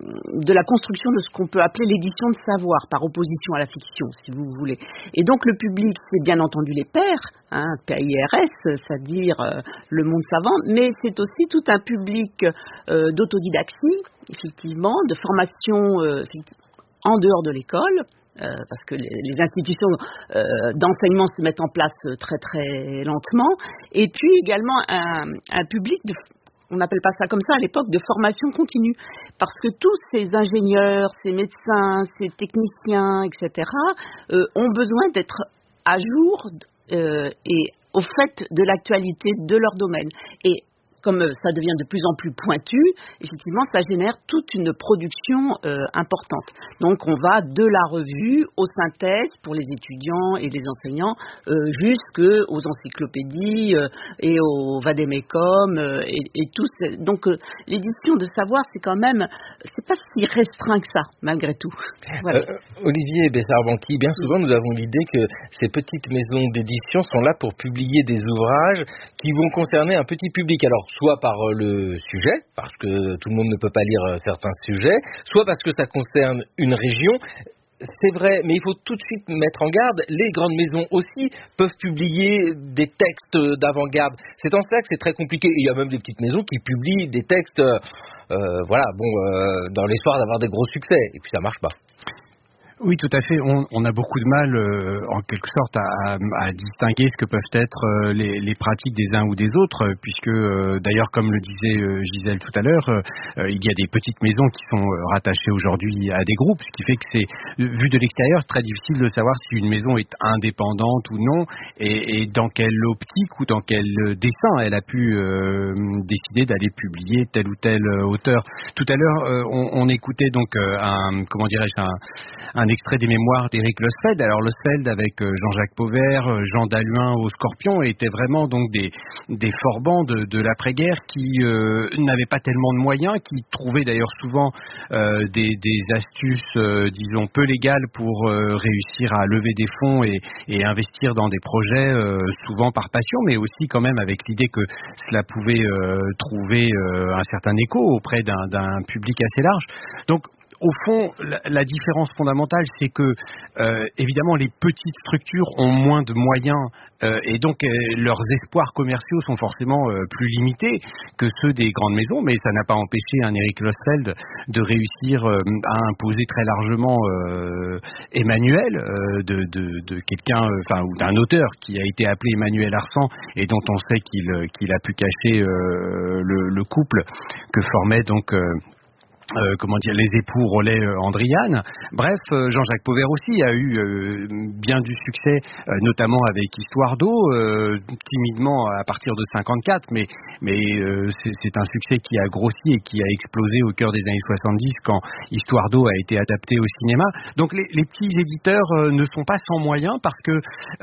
Speaker 13: de la construction de ce qu'on peut appeler l'édition de savoir, par opposition à la fiction, si vous voulez. Et donc le public, c'est bien entendu les pairs, hein, P A I R S, c'est-à-dire euh, le monde savant, mais c'est aussi tout un public euh, d'autodidactie, effectivement, de formation euh, en dehors de l'école, euh, parce que les, les institutions euh, d'enseignement se mettent en place très très lentement, et puis également un, un public de, on n'appelle pas ça comme ça à l'époque, de formation continue, parce que tous ces ingénieurs, ces médecins, ces techniciens, et cetera, euh, ont besoin d'être à jour euh, et au fait de l'actualité de leur domaine. Et comme ça devient de plus en plus pointu, effectivement, ça génère toute une production euh, importante. Donc, on va de la revue aux synthèses pour les étudiants et les enseignants, euh, jusqu'aux encyclopédies euh, et au vadémécum euh, et, et tout. Donc, euh, l'édition de savoir, c'est quand même, c'est pas si restreint que ça, malgré tout. Voilà.
Speaker 8: Euh, Olivier Bessard-Banqui, bien souvent, nous avons l'idée que ces petites maisons d'édition sont là pour publier des ouvrages qui vont concerner un petit public. Alors, soit par le sujet, parce que tout le monde ne peut pas lire certains sujets, soit parce que ça concerne une région. C'est vrai, mais il faut tout de suite mettre en garde, les grandes maisons aussi peuvent publier des textes d'avant-garde. C'est en cela que c'est très compliqué. Il y a même des petites maisons qui publient des textes, euh, voilà, bon, euh, dans l'espoir d'avoir des gros succès, et puis ça marche pas.
Speaker 11: Oui, tout à fait. On, on a beaucoup de mal, euh, en quelque sorte, à, à distinguer ce que peuvent être euh, les, les pratiques des uns ou des autres, euh, puisque, euh, d'ailleurs, comme le disait euh, Gisèle tout à l'heure, euh, il y a des petites maisons qui sont euh, rattachées aujourd'hui à des groupes, ce qui fait que c'est, vu de l'extérieur, c'est très difficile de savoir si une maison est indépendante ou non, et, et dans quelle optique ou dans quel dessin elle a pu euh, décider d'aller publier tel ou tel auteur. Tout à l'heure, euh, on, on écoutait donc euh, un, comment dirais-je, un, un un extrait des mémoires d'Éric Losfeld. Alors Losfeld avec Jean-Jacques Pauvert, Jean Dalhuin au Scorpion étaient vraiment donc des, des forbans de, de l'après-guerre qui euh, n'avaient pas tellement de moyens, qui trouvaient d'ailleurs souvent euh, des, des astuces, euh, disons, peu légales pour euh, réussir à lever des fonds et, et investir dans des projets, euh, souvent par passion, mais aussi quand même avec l'idée que cela pouvait euh, trouver euh, un certain écho auprès d'un, d'un public assez large. Donc, au fond, la, la différence fondamentale, c'est que, euh, évidemment, les petites structures ont moins de moyens euh, et donc euh, leurs espoirs commerciaux sont forcément euh, plus limités que ceux des grandes maisons, mais ça n'a pas empêché un Éric Losfeld de réussir euh, à imposer très largement euh, Emmanuel, euh, de, de, de quelqu'un, enfin, ou d'un auteur qui a été appelé Emmanuel Arsan et dont on sait qu'il, qu'il a pu cacher euh, le, le couple que formait donc... Euh, Euh, comment dire, les époux Rollet euh, Andriane. Bref, euh, Jean-Jacques Pauvert aussi a eu euh, bien du succès, euh, notamment avec Histoire d'eau, euh, timidement à partir de cinquante-quatre, mais, mais euh, c'est, c'est un succès qui a grossi et qui a explosé au cœur des années soixante-dix quand Histoire d'eau a été adapté au cinéma. Donc les, les petits éditeurs euh, ne sont pas sans moyens parce que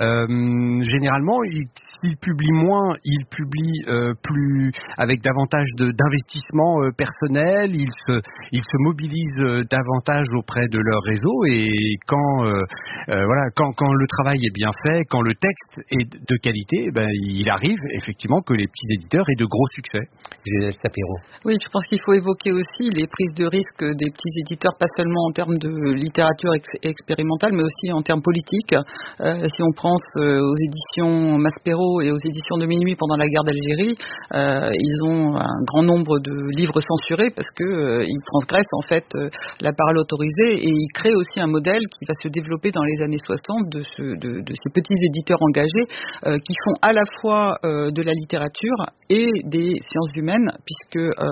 Speaker 11: euh, généralement ils Ils publient moins, ils publient euh, plus avec davantage de, d'investissement euh, personnel, ils se, ils se mobilisent davantage auprès de leur réseau et quand, euh, euh, voilà, quand, quand le travail est bien fait, quand le texte est de qualité, ben, il arrive effectivement que les petits éditeurs aient de gros succès.
Speaker 8: Gisèle Sapiro.
Speaker 12: Oui, je pense qu'il faut évoquer aussi les prises de risque des petits éditeurs, pas seulement en termes de littérature ex- expérimentale, mais aussi en termes politiques. Euh, si on pense euh, aux éditions Maspero et aux éditions de Minuit pendant la guerre d'Algérie, euh, ils ont un grand nombre de livres censurés parce que euh, ils transgressent en fait euh, la parole autorisée et ils créent aussi un modèle qui va se développer dans les années soixante de, ce, de, de ces petits éditeurs engagés euh, qui font à la fois euh, de la littérature et des sciences humaines, puisque euh,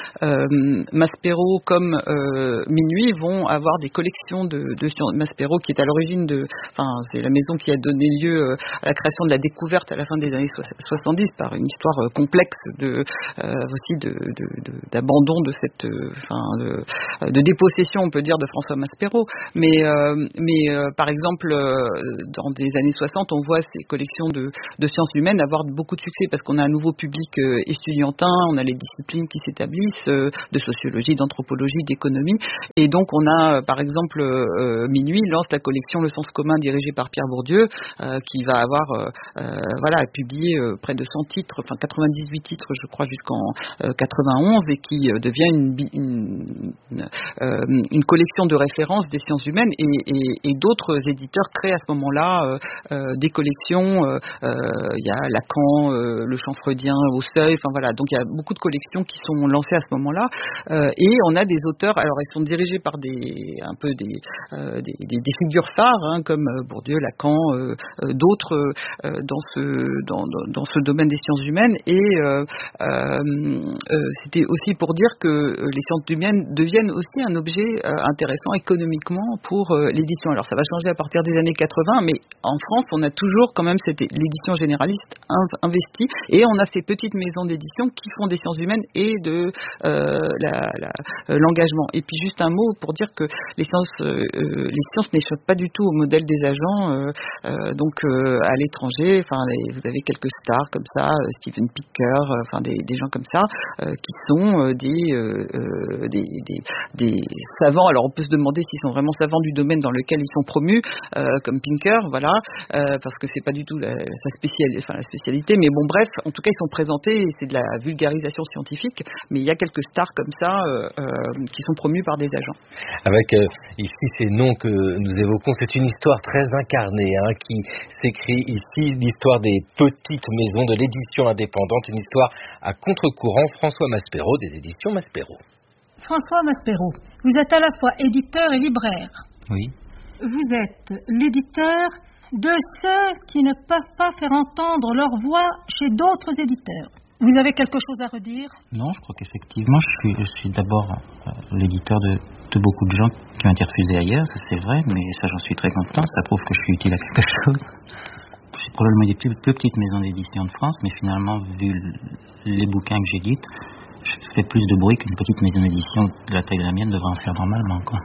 Speaker 12: euh, Maspero comme euh, Minuit vont avoir des collections de, de sciences. Maspero qui est à l'origine de, enfin c'est la maison qui a donné lieu à la création de la découverte à la fin des années soixante-dix par une histoire complexe de euh, aussi de, de, de, d'abandon de cette, euh, enfin de, de dépossession on peut dire de François Maspero. Mais euh, mais euh, par exemple euh, dans des années soixante on voit ces collections de, de sciences humaines avoir beaucoup de succès parce qu'on a un nouveau public euh, estudiantin, on a les disciplines qui s'établissent euh, de sociologie, d'anthropologie, d'économie et donc on a euh, par exemple euh, Minuit lance la collection Le Sens commun dirigée par Pierre Bourdieu euh, qui va avoir euh, euh, voilà publié euh, près de cent titres, enfin quatre-vingt-dix-huit titres je crois jusqu'en euh, quatre-vingt-onze et qui euh, devient une, une, une, euh, une collection de références des sciences humaines et, et, et d'autres éditeurs créent à ce moment-là euh, euh, des collections. Il euh, euh, y a Lacan, euh, le champ freudien au Seuil, enfin voilà. Donc il y a beaucoup de collections qui sont lancées à ce moment-là euh, et on a des auteurs. Alors ils sont dirigés par des un peu des euh, des, des, des figures phares hein, comme Bourdieu, Lacan, euh, euh, d'autres euh, dans ce dans, dans ce domaine des sciences humaines et euh, euh, euh, c'était aussi pour dire que les sciences humaines deviennent aussi un objet euh, intéressant économiquement pour euh, l'édition. Alors ça va changer à partir des années quatre-vingts, mais en France on a toujours quand même cette l'édition généraliste investie et on a ces petites maisons d'édition qui font des sciences humaines et de euh, la, la, euh, l'engagement. Et puis juste un mot pour dire que les sciences euh, les sciences n'échappent pas du tout au modèle des agents euh, euh, donc euh, à l'étranger. Enfin les, vous avez quelques stars comme ça, euh, Steven Pinker, euh, enfin des, des gens comme ça euh, qui sont euh, des, euh, des, des des savants. Alors on peut se demander s'ils sont vraiment savants du domaine dans lequel ils sont promus, euh, comme Pinker, voilà, euh, parce que c'est pas du tout la, sa spécialité, enfin la spécialité. Mais bon, bref, en tout cas, ils sont présentés. Et c'est de la vulgarisation scientifique, mais il y a quelques stars comme ça euh, euh, qui sont promus par des agents.
Speaker 8: Avec euh, ici ces noms que nous évoquons, c'est une histoire très incarnée hein, qui s'écrit ici, l'histoire des petites maisons de l'édition indépendante, une histoire à contre-courant. François Maspero des éditions Maspero.
Speaker 15: François Maspero, vous êtes à la fois éditeur et libraire.
Speaker 16: Oui.
Speaker 15: Vous êtes l'éditeur de ceux qui ne peuvent pas faire entendre leur voix chez d'autres éditeurs. Vous avez quelque chose à redire?
Speaker 16: Non, je crois qu'effectivement, je suis, je suis d'abord euh, l'éditeur de, de beaucoup de gens qui ont été refusés ailleurs, ça c'est vrai, mais ça j'en suis très content, ça prouve que je suis utile à quelque chose. C'est probablement une des plus, plus petites maisons d'édition de France, mais finalement, vu les bouquins que j'édite, je fais plus de bruit qu'une petite maison d'édition de la taille de la mienne devrait en faire normalement, quoi.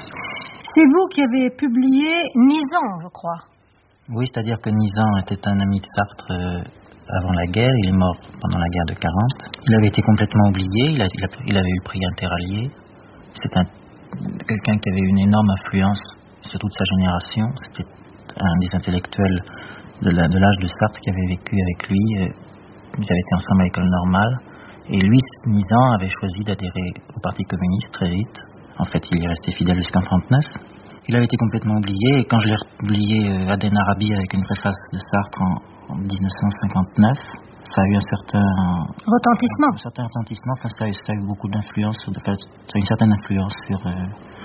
Speaker 15: C'est vous qui avez publié Nizan, je crois.
Speaker 16: Oui, c'est-à-dire que Nizan était un ami de Sartre euh, avant la guerre. Il est mort pendant la guerre de quarante. Il avait été complètement oublié. Il, a, il, a, il avait eu le prix interallié. C'est un, quelqu'un qui avait une énorme influence sur toute sa génération. C'était un des intellectuels de, la, de l'âge de Sartre qui avait vécu avec lui. Ils avaient été ensemble à l'école normale. Et lui, Nizan, avait choisi d'adhérer au Parti communiste très vite. En fait, il y est resté fidèle jusqu'en trente-neuf. Il avait été complètement oublié, et quand je l'ai publié euh, Aden Arabi avec une préface de Sartre en, en dix-neuf cent cinquante-neuf, ça a eu un certain
Speaker 15: retentissement.
Speaker 16: Un, un certain retentissement. Enfin, ça, a, ça a eu beaucoup d'influence. Enfin, ça a une certaine influence sur euh,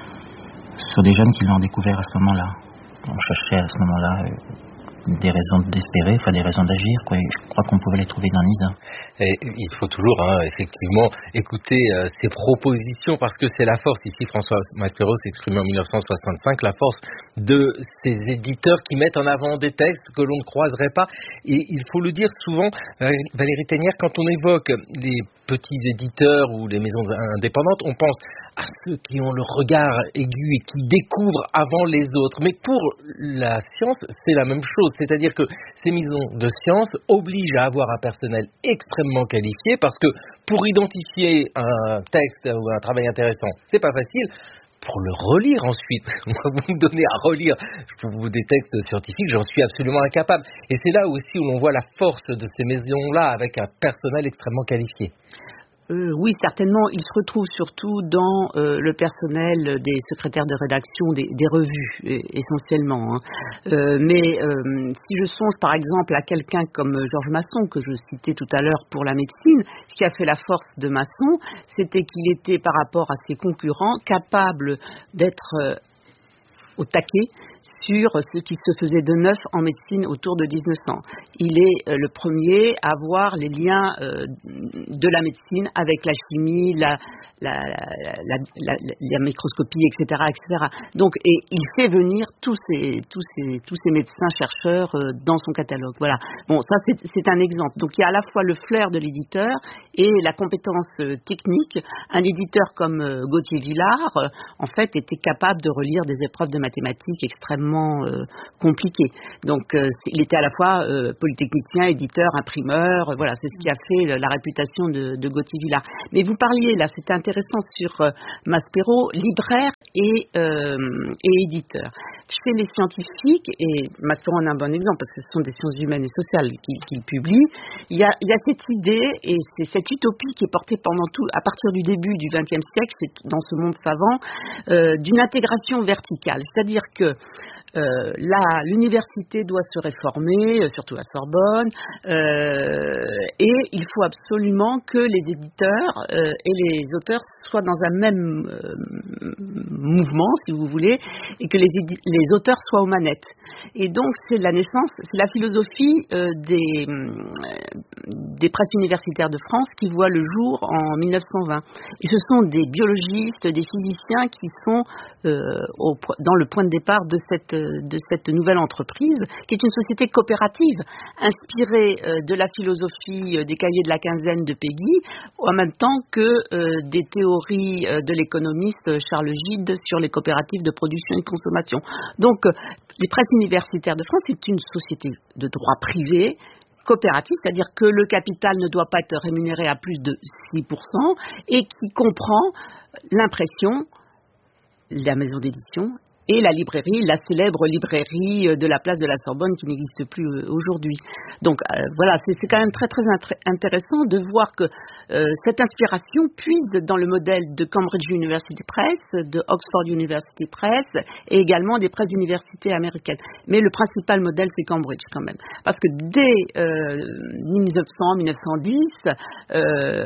Speaker 16: sur des jeunes qui l'ont découvert à ce moment-là. On cherchait à ce moment-là euh, des raisons d'espérer, enfin des raisons d'agir, quoi. Et je crois qu'on pouvait les trouver dans Nizan.
Speaker 8: Et il faut toujours, hein, effectivement, écouter euh, ces propositions parce que c'est la force. Ici, François Maspero s'exprime en dix-neuf cent soixante-cinq, la force de ces éditeurs qui mettent en avant des textes que l'on ne croiserait pas. Et il faut le dire souvent, Valérie Thénière, quand on évoque les petits éditeurs ou les maisons indépendantes, on pense à ceux qui ont le regard aigu et qui découvrent avant les autres. Mais pour la science, c'est la même chose. C'est-à-dire que ces maisons de science obligent à avoir un personnel extrêmement qualifié parce que pour identifier un texte ou un travail intéressant, c'est pas facile. Pour le relire ensuite, vous me donnez à relire des textes scientifiques, j'en suis absolument incapable. Et c'est là aussi où l'on voit la force de ces maisons-là avec un personnel extrêmement qualifié.
Speaker 13: Euh, oui, certainement. Il se retrouve surtout dans euh, le personnel des secrétaires de rédaction des, des revues, essentiellement. Hein. Euh, mais euh, si je songe par exemple à quelqu'un comme Georges Masson, que je citais tout à l'heure pour la médecine, ce qui a fait la force de Masson, c'était qu'il était par rapport à ses concurrents capable d'être euh, au taquet sur ce qui se faisait de neuf en médecine autour de dix-neuf cents. Il est euh, le premier à voir les liens euh, de la médecine avec la chimie, la, la, la, la, la microscopie, et cetera, et cetera. Donc, et il fait venir tous ces, tous ces, tous ces médecins chercheurs euh, dans son catalogue. Voilà. Bon, ça c'est, c'est un exemple. Donc, il y a à la fois le flair de l'éditeur et la compétence euh, technique. Un éditeur comme euh, Gauthier Villard, euh, en fait, était capable de relire des épreuves de mathématiques extrêmement Euh, compliqué. Donc, euh, il était à la fois euh, polytechnicien, éditeur, imprimeur. Euh, voilà, c'est ce qui a fait la réputation de, de Gauthier Villard. Mais vous parliez là, c'était intéressant sur euh, Maspero, libraire et, euh, et éditeur. Chez les scientifiques, et Maspero en est un bon exemple parce que ce sont des sciences humaines et sociales qu'il, qu'il publie, il y, a, il y a cette idée et c'est cette utopie qui est portée pendant tout, à partir du début du vingtième siècle, c'est dans ce monde savant, euh, d'une intégration verticale. C'est-à-dire que Euh, là, l'université doit se réformer, euh, surtout à Sorbonne, euh, et il faut absolument que les éditeurs euh, et les auteurs soient dans un même euh, mouvement, si vous voulez, et que les, édi- les auteurs soient aux manettes. Et donc, c'est la naissance, c'est la philosophie euh, des, euh, des presses universitaires de France qui voit le jour en mille neuf cent vingt. Et ce sont des biologistes, des physiciens qui sont euh, au, dans le point de départ de cette de cette nouvelle entreprise, qui est une société coopérative, inspirée euh, de la philosophie euh, des cahiers de la quinzaine de Péguy, en même temps que euh, des théories euh, de l'économiste Charles Gide sur les coopératives de production et de consommation. Donc, euh, les presses universitaires de France, c'est une société de droit privé, coopérative, c'est-à-dire que le capital ne doit pas être rémunéré à plus de six pour cent et qui comprend l'impression, la maison d'édition et la librairie, la célèbre librairie de la place de la Sorbonne qui n'existe plus aujourd'hui. Donc euh, voilà, c'est, c'est quand même très très intéressant de voir que euh, cette inspiration puise dans le modèle de Cambridge University Press, de Oxford University Press et également des presses d'universités américaines. Mais le principal modèle, c'est Cambridge quand même. Parce que dès euh, mille neuf cents, mille neuf cent dix, euh,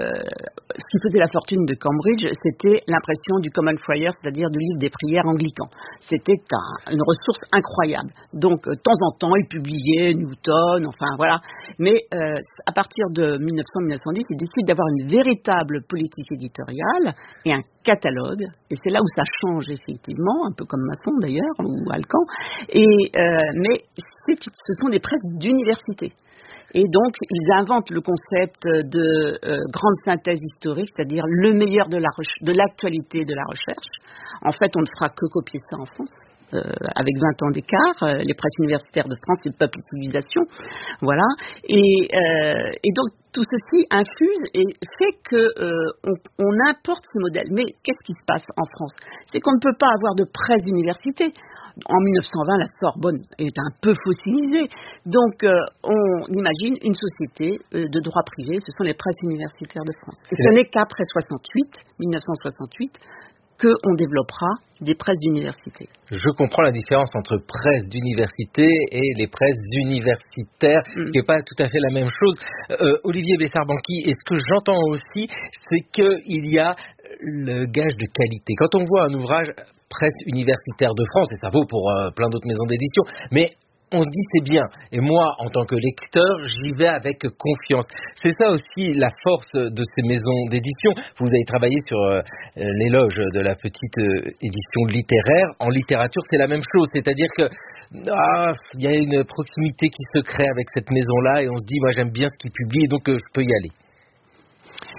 Speaker 13: ce qui faisait la fortune de Cambridge, c'était l'impression du Common Friar, c'est-à-dire du livre des prières anglican. C'était un, une ressource incroyable. Donc, de temps en temps, il publiait Newton, enfin voilà. Mais euh, à partir de mille neuf cents à mille neuf cent dix, il décide d'avoir une véritable politique éditoriale et un catalogue. Et c'est là où ça change effectivement, un peu comme Masson d'ailleurs, ou Alcan. Et, euh, mais c'est, ce sont des presses d'université. Et donc, ils inventent le concept de euh, grande synthèse historique, c'est-à-dire le meilleur de, la reche- de l'actualité de la recherche. En fait, on ne fera que copier ça en France, euh, avec vingt ans d'écart. Euh, les presses universitaires de France, c'est Peuple et Civilisation. Voilà. Et, euh, et donc, tout ceci infuse et fait qu'on euh, on importe ce modèle. Mais qu'est-ce qui se passe en France ? C'est qu'on ne peut pas avoir de presse d'université. En mille neuf cent vingt, la Sorbonne est un peu fossilisée. Donc, euh, on imagine une société euh, de droit privé, ce sont les presses universitaires de France. Et ce n'est qu'après soixante-huit, mille neuf cent soixante-huit, qu'on développera des presses d'université.
Speaker 8: Je comprends la différence entre presse d'université et les presses universitaires, mmh. qui n'est pas tout à fait la même chose. Euh, Olivier Bessard-Banqui, et ce que j'entends aussi, c'est qu'il y a le gage de qualité. Quand on voit un ouvrage presse universitaire de France, et ça vaut pour euh, plein d'autres maisons d'édition, mais on se dit c'est bien. Et moi, en tant que lecteur, j'y vais avec confiance. C'est ça aussi la force de ces maisons d'édition. Vous avez travaillé sur euh, l'éloge de la petite euh, édition littéraire. En littérature, c'est la même chose. C'est-à-dire que ah, il y a une proximité qui se crée avec cette maison-là et on se dit, moi j'aime bien ce qu'ils publient, donc euh, je peux y aller.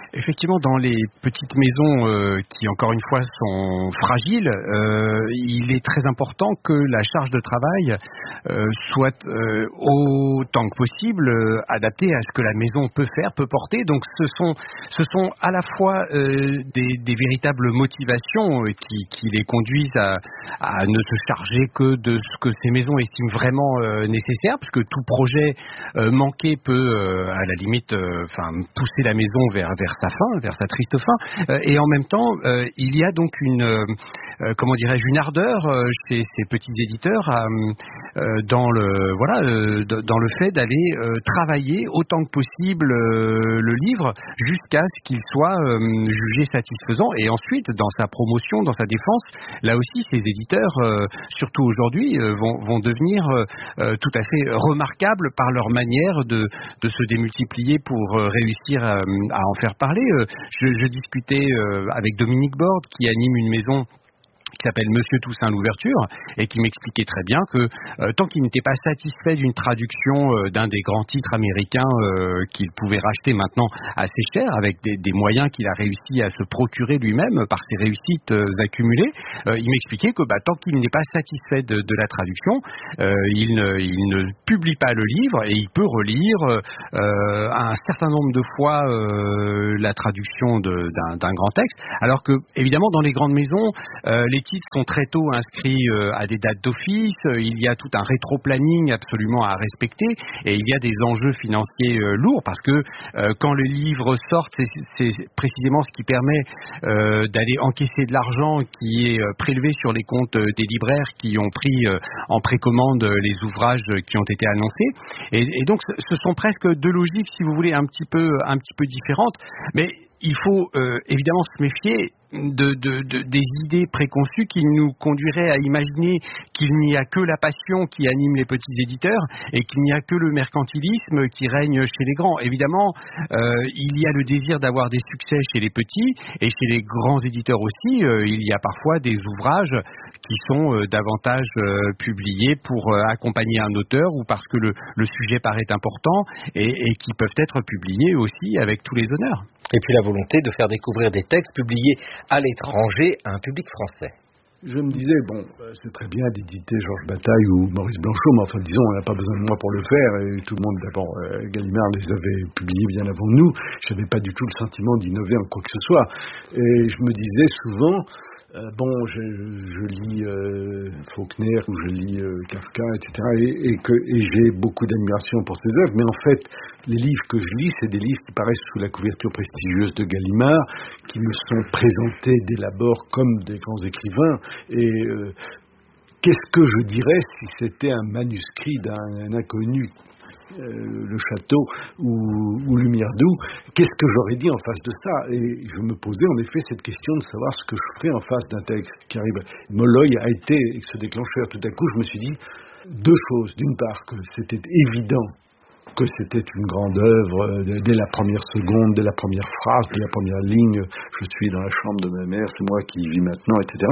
Speaker 11: Effectivement, dans les petites maisons euh, qui, encore une fois, sont fragiles, euh, il est très important que la charge de travail euh, soit euh, autant que possible euh, adaptée à ce que la maison peut faire, peut porter. Donc, ce sont, ce sont à la fois euh, des, des véritables motivations euh, qui, qui les conduisent à, à ne se charger que de ce que ces maisons estiment vraiment euh, nécessaire, puisque tout projet euh, manqué peut, euh, à la limite, euh, enfin, pousser la maison vers, vers sa fin, vers sa triste fin. Euh, et en même temps, euh, il y a donc une, euh, comment dirais-je, une ardeur euh, chez ces petits éditeurs à, euh, dans le, voilà, euh, dans le fait d'aller euh, travailler autant que possible euh, le livre jusqu'à ce qu'il soit euh, jugé satisfaisant. Et ensuite, dans sa promotion, dans sa défense, là aussi, ces éditeurs, euh, surtout aujourd'hui, euh, vont, vont devenir euh, tout à fait remarquables par leur manière de, de se démultiplier pour euh, réussir à, à en faire parler. Je, je discutais euh, avec Dominique Borde, qui anime une maison qui s'appelle Monsieur Toussaint l'ouverture, et qui m'expliquait très bien que euh, tant qu'il n'était pas satisfait d'une traduction euh, d'un des grands titres américains euh, qu'il pouvait racheter maintenant assez cher, avec des, des moyens qu'il a réussi à se procurer lui-même par ses réussites euh, accumulées, euh, il m'expliquait que bah, tant qu'il n'est pas satisfait de, de la traduction, euh, il, ne, il ne publie pas le livre, et il peut relire euh, un certain nombre de fois euh, la traduction de, d'un, d'un grand texte, alors que évidemment dans les grandes maisons, euh, les titres sont très tôt inscrits euh, à des dates d'office, euh, il y a tout un rétro-planning absolument à respecter, et il y a des enjeux financiers euh, lourds, parce que euh, quand le livre sort, c'est, c'est précisément ce qui permet euh, d'aller encaisser de l'argent qui est euh, prélevé sur les comptes euh, des libraires qui ont pris euh, en précommande euh, les ouvrages euh, qui ont été annoncés, et, et donc ce sont presque deux logiques, si vous voulez, un petit peu, un petit peu différentes, mais il faut euh, évidemment se méfier de, de, de, des idées préconçues qui nous conduiraient à imaginer qu'il n'y a que la passion qui anime les petits éditeurs et qu'il n'y a que le mercantilisme qui règne chez les grands. Évidemment, euh, il y a le désir d'avoir des succès chez les petits, et chez les grands éditeurs aussi, euh, il y a parfois des ouvrages qui sont euh, davantage euh, publiés pour euh, accompagner un auteur, ou parce que le, le sujet paraît important, et, et qui peuvent être publiés aussi avec tous les honneurs.
Speaker 8: Et puis la volonté de faire découvrir des textes publiés à l'étranger à un public français.
Speaker 6: Je me disais, bon, c'est très bien d'éditer Georges Bataille ou Maurice Blanchot, mais enfin, disons, on n'a pas besoin de moi pour le faire, et tout le monde, d'abord, euh, Gallimard les avait publiés bien avant nous, je n'avais pas du tout le sentiment d'innover en quoi que ce soit, et je me disais souvent, euh, bon, je, je lis euh, Faulkner, ou je lis euh, Kafka, et cetera, et, et, que, et j'ai beaucoup d'admiration pour ses œuvres, mais en fait, les livres que je lis, c'est des livres qui paraissent sous la couverture prestigieuse de Gallimard, qui me sont présentés dès l'abord comme des grands écrivains. Et euh, qu'est-ce que je dirais si c'était un manuscrit d'un un inconnu, euh, Le Château ou, ou Lumière d'Où, qu'est-ce que j'aurais dit en face de ça? Et je me posais en effet cette question de savoir ce que je ferais en face d'un texte qui arrive. Molloy a été ce déclencheur. Tout à coup, je me suis dit deux choses. D'une part, que c'était évident que c'était une grande œuvre, dès la première seconde, dès la première phrase, dès la première ligne, je suis dans la chambre de ma mère, c'est moi qui y vis maintenant, et cetera.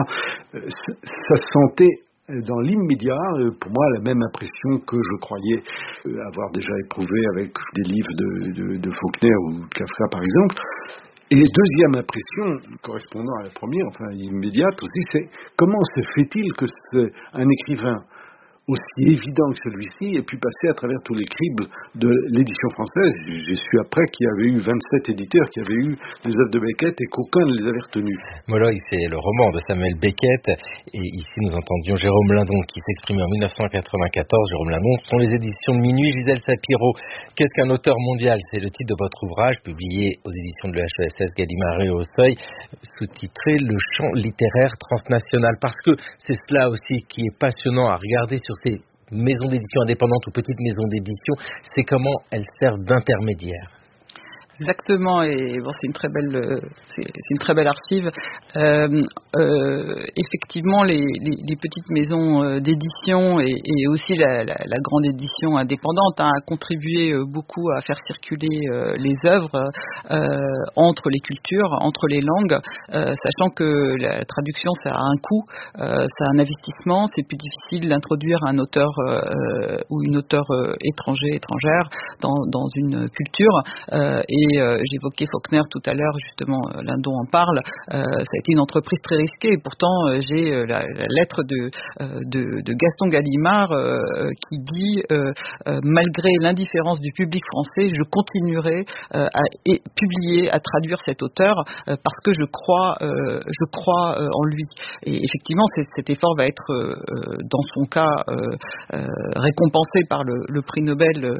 Speaker 6: Ça sentait dans l'immédiat, pour moi, la même impression que je croyais avoir déjà éprouvé avec des livres de, de, de Faulkner ou de Kafka, par exemple. Et deuxième impression, correspondant à la première, enfin immédiate aussi, c'est comment se fait-il que c'est un écrivain aussi évident que celui-ci ait pu passer à travers tous les cribles de l'édition française. J'ai su après qu'il y avait eu vingt-sept éditeurs qui avaient eu des œuvres de Beckett et qu'aucun ne les avait retenus.
Speaker 8: Molloy, c'est le roman de Samuel Beckett, et ici nous entendions Jérôme Lindon qui s'exprimait en dix-neuf cent quatre-vingt-quatorze. Jérôme Lindon, ce sont les éditions de Minuit. Gisèle Sapiro, qu'est-ce qu'un auteur mondial? C'est le titre de votre ouvrage, publié aux éditions de l'E H E S S Gallimard et au Seuil, sous-titré Le champ littéraire transnational, parce que c'est cela aussi qui est passionnant à regarder sur ces maisons d'édition indépendantes ou petites maisons d'édition, c'est comment elles servent d'intermédiaires.
Speaker 12: Exactement, et bon, c'est une très belle, c'est, c'est une très belle archive. Euh, euh, effectivement, les, les, les petites maisons euh, d'édition et, et aussi la, la, la grande édition indépendante hein, a contribué euh, beaucoup à faire circuler euh, les œuvres euh, entre les cultures, entre les langues, euh, sachant que la traduction ça a un coût, euh, ça a un investissement, c'est plus difficile d'introduire un auteur euh, ou une auteure euh, étranger, étrangère dans, dans une culture, euh, et Et euh, j'évoquais Faulkner tout à l'heure, justement, euh, Lindon en parle. Euh, ça a été une entreprise très risquée. Et pourtant, euh, j'ai euh, la, la lettre de, euh, de, de Gaston Gallimard euh, qui dit euh, euh, malgré l'indifférence du public français, je continuerai euh, à et, publier, à traduire cet auteur euh, parce que je crois, euh, je crois euh, en lui. Et effectivement, cet effort va être, euh, dans son cas, euh, euh, récompensé par le, le prix Nobel euh,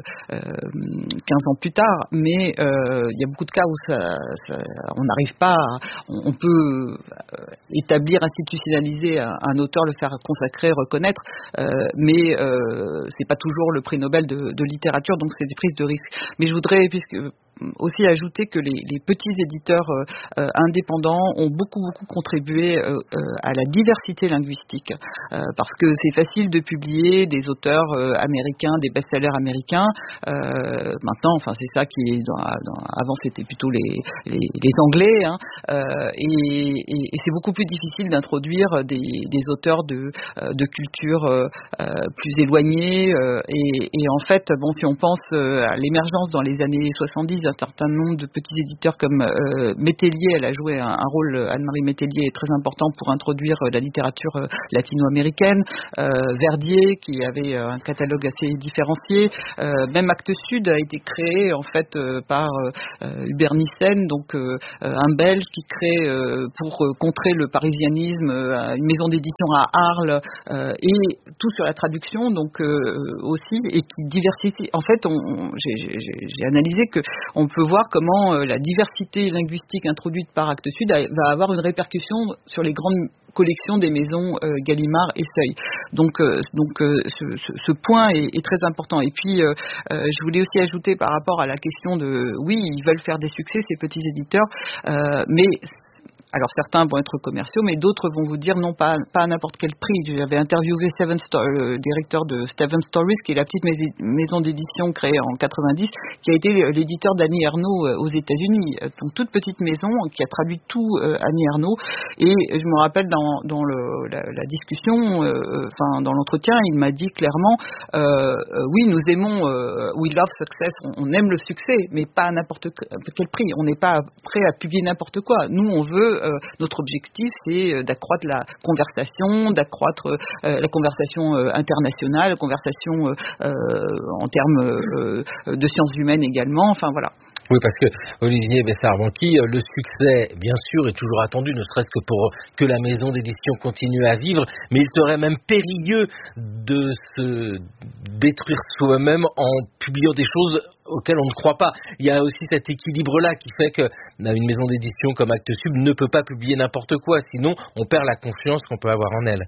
Speaker 12: quinze ans plus tard. Mais euh, il y a beaucoup de cas où ça, ça, on n'arrive pas, à, on, on peut établir, institutionnaliser un, un auteur, le faire consacrer, reconnaître, euh, mais euh, c'est pas toujours le prix Nobel de, de littérature, donc c'est des prises de risque. Mais je voudrais, puisque aussi ajouter que les, les petits éditeurs euh, indépendants ont beaucoup beaucoup contribué euh, euh, à la diversité linguistique euh, parce que c'est facile de publier des auteurs euh, américains, des best-sellers américains. Euh, maintenant, enfin c'est ça qui est dans, dans, avant c'était plutôt les, les, les Anglais hein, euh, et, et, et c'est beaucoup plus difficile d'introduire des, des auteurs de, de culture euh, plus éloignée euh, et, et en fait bon si on pense à l'émergence dans les années soixante-dix un certain nombre de petits éditeurs comme euh, Métellier, elle a joué un, un rôle, Anne-Marie Métellier est très important pour introduire euh, la littérature euh, latino-américaine, euh, Verdier qui avait euh, un catalogue assez différencié, euh, même Actes Sud a été créé en fait euh, par euh, Hubert Nissen, donc euh, un Belge qui crée euh, pour euh, contrer le parisianisme euh, une maison d'édition à Arles euh, et tout sur la traduction donc euh, aussi et qui diversifie. En fait, on, on, j'ai, j'ai, j'ai analysé que on peut voir comment euh, la diversité linguistique introduite par Actes Sud a, va avoir une répercussion sur les grandes collections des maisons euh, Gallimard et Seuil. Donc, euh, donc euh, ce, ce, ce point est, est très important. Et puis, euh, euh, je voulais aussi ajouter par rapport à la question de, oui, ils veulent faire des succès, ces petits éditeurs, euh, mais alors certains vont être commerciaux, mais d'autres vont vous dire non, pas, pas à n'importe quel prix. J'avais interviewé Seven Sto- le directeur de Seven Stories, qui est la petite maison d'édition créée en quatre-vingt-dix, qui a été l'éditeur d'Annie Ernaux aux États-Unis. Donc toute petite maison qui a traduit tout euh, Annie Ernaux. Et je me rappelle dans, dans le, la, la discussion, euh, enfin dans l'entretien, il m'a dit clairement, euh, oui, nous aimons, euh, we love success, on, on aime le succès, mais pas à n'importe quel prix. On n'est pas prêt à publier n'importe quoi. Nous, on veut Euh, notre objectif, c'est euh, d'accroître la conversation, d'accroître euh, la conversation euh, internationale, la conversation euh, euh, en termes euh, de sciences humaines également. Enfin voilà.
Speaker 8: Oui, parce que Olivier Bessard-Banqui, le succès, bien sûr, est toujours attendu, ne serait-ce que pour que la maison d'édition continue à vivre, mais il serait même périlleux de se détruire soi-même en publiant des choses auxquelles on ne croit pas. Il y a aussi cet équilibre-là qui fait qu'une maison d'édition comme Actes Sud ne peut pas publier n'importe quoi, sinon on perd la confiance qu'on peut avoir en elle.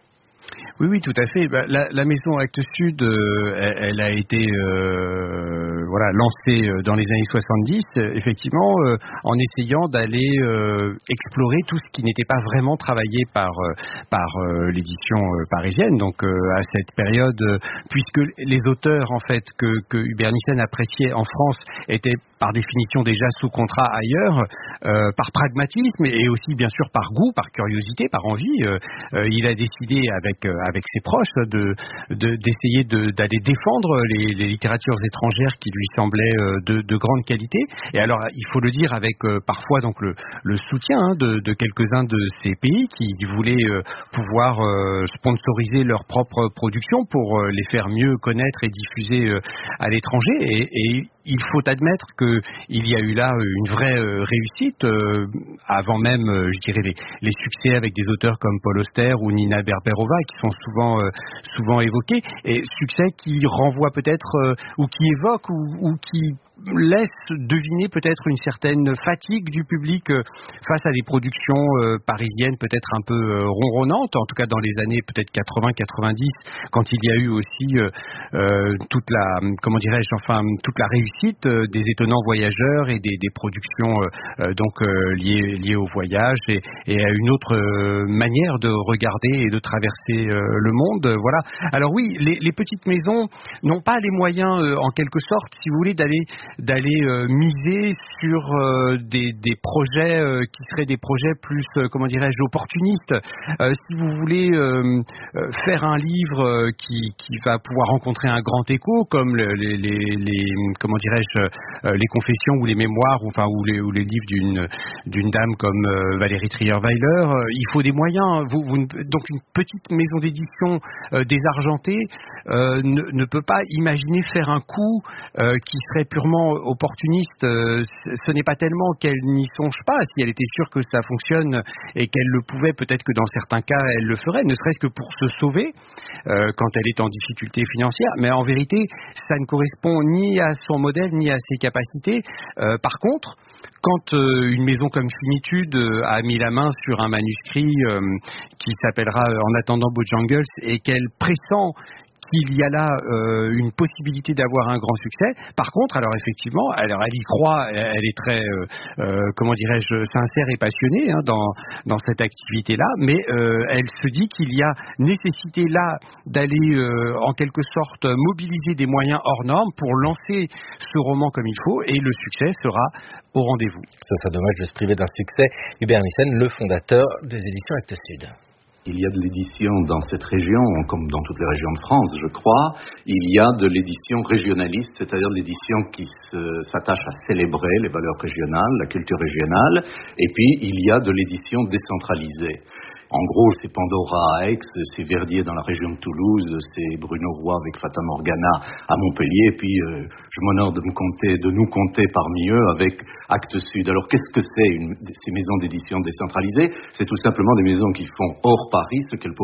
Speaker 11: Oui, oui, tout à fait. Bah, la, la maison Actes Sud, euh, elle, elle a été euh, voilà, lancée dans les années soixante-dix, euh, effectivement, euh, en essayant d'aller euh, explorer tout ce qui n'était pas vraiment travaillé par, euh, par euh, l'édition euh, parisienne. Donc, euh, à cette période, euh, puisque les auteurs, en fait, que, que Hubert Nissen appréciait en France étaient par définition déjà sous contrat ailleurs, euh, par pragmatisme et aussi, bien sûr, par goût, par curiosité, par envie, euh, euh, il a décidé avec avec ses proches de, de d'essayer de, d'aller défendre les, les littératures étrangères qui lui semblaient de, de grande qualité. Et alors, il faut le dire avec euh, parfois donc le, le soutien hein, de, de quelques-uns de ces pays qui voulaient euh, pouvoir euh, sponsoriser leur propre production pour euh, les faire mieux connaître et diffuser euh, à l'étranger. Et, et il faut admettre qu'il y a eu là une vraie euh, réussite euh, avant même, euh, je dirais, les, les succès avec des auteurs comme Paul Auster ou Nina Berberova qui sont souvent euh, souvent évoqués, et succès qui renvoie peut-être euh, ou qui évoque ou, ou qui laisse deviner peut-être une certaine fatigue du public euh, face à des productions euh, parisiennes peut-être un peu euh, ronronnantes, en tout cas dans les années peut-être quatre-vingts quatre-vingt-dix, quand il y a eu aussi euh, euh, toute la, comment dirais-je, enfin toute la réussite euh, des étonnants voyageurs et des, des productions euh, donc euh, liées, liées au voyage et, et à une autre euh, manière de regarder et de traverser euh, le monde. Euh, voilà. Alors oui, les, les petites maisons n'ont pas les moyens euh, en quelque sorte, si vous voulez, d'aller d'aller euh, miser sur euh, des, des projets euh, qui seraient des projets plus, euh, comment dirais-je, opportunistes. Euh, si vous voulez euh, euh, faire un livre euh, qui, qui va pouvoir rencontrer un grand écho, comme le, les, les, les, comment dirais-je, euh, les confessions ou les mémoires, ou, enfin, ou, les, ou les livres d'une, d'une dame comme euh, Valérie Trierweiler, euh, il faut des moyens. Vous, vous, donc une petite maison d'édition euh, désargentée euh, ne, ne peut pas imaginer faire un coup euh, qui serait purement opportuniste. Euh, ce n'est pas tellement qu'elle n'y songe pas. Si elle était sûre que ça fonctionne et qu'elle le pouvait, peut-être que dans certains cas elle le ferait, ne serait-ce que pour se sauver euh, quand elle est en difficulté financière. Mais en vérité, ça ne correspond ni à son modèle ni à ses capacités. Euh, par contre, quand euh, une maison comme Finitude euh, a mis la main sur un manuscrit euh, qui s'appellera En attendant Bojangles et qu'elle pressent qu'il y a là euh, une possibilité d'avoir un grand succès. Par contre, alors effectivement, alors elle y croit, elle, elle est très, euh, euh, comment dirais-je, sincère et passionnée hein, dans dans cette activité-là, mais euh, elle se dit qu'il y a nécessité là d'aller euh, en quelque sorte mobiliser des moyens hors normes pour lancer ce roman comme il faut, et le succès sera au rendez-vous.
Speaker 8: Ça serait dommage de se priver d'un succès. Hubert Nissen, le fondateur des éditions Actes Sud.
Speaker 17: Il y a de l'édition dans cette région, comme dans toutes les régions de France, je crois. Il y a de l'édition régionaliste, c'est-à-dire de l'édition qui se, s'attache à célébrer les valeurs régionales, la culture régionale. Et puis, il y a de l'édition décentralisée. En gros, c'est Pandora à Aix, c'est Verdier dans la région de Toulouse, c'est Bruno Roy avec Fata Morgana à Montpellier, et puis euh, je m'honore de, me compter, de nous compter parmi eux avec Actes Sud. Alors qu'est-ce que c'est une, ces maisons d'édition décentralisées ? C'est tout simplement des maisons qui font hors Paris ce qu'elles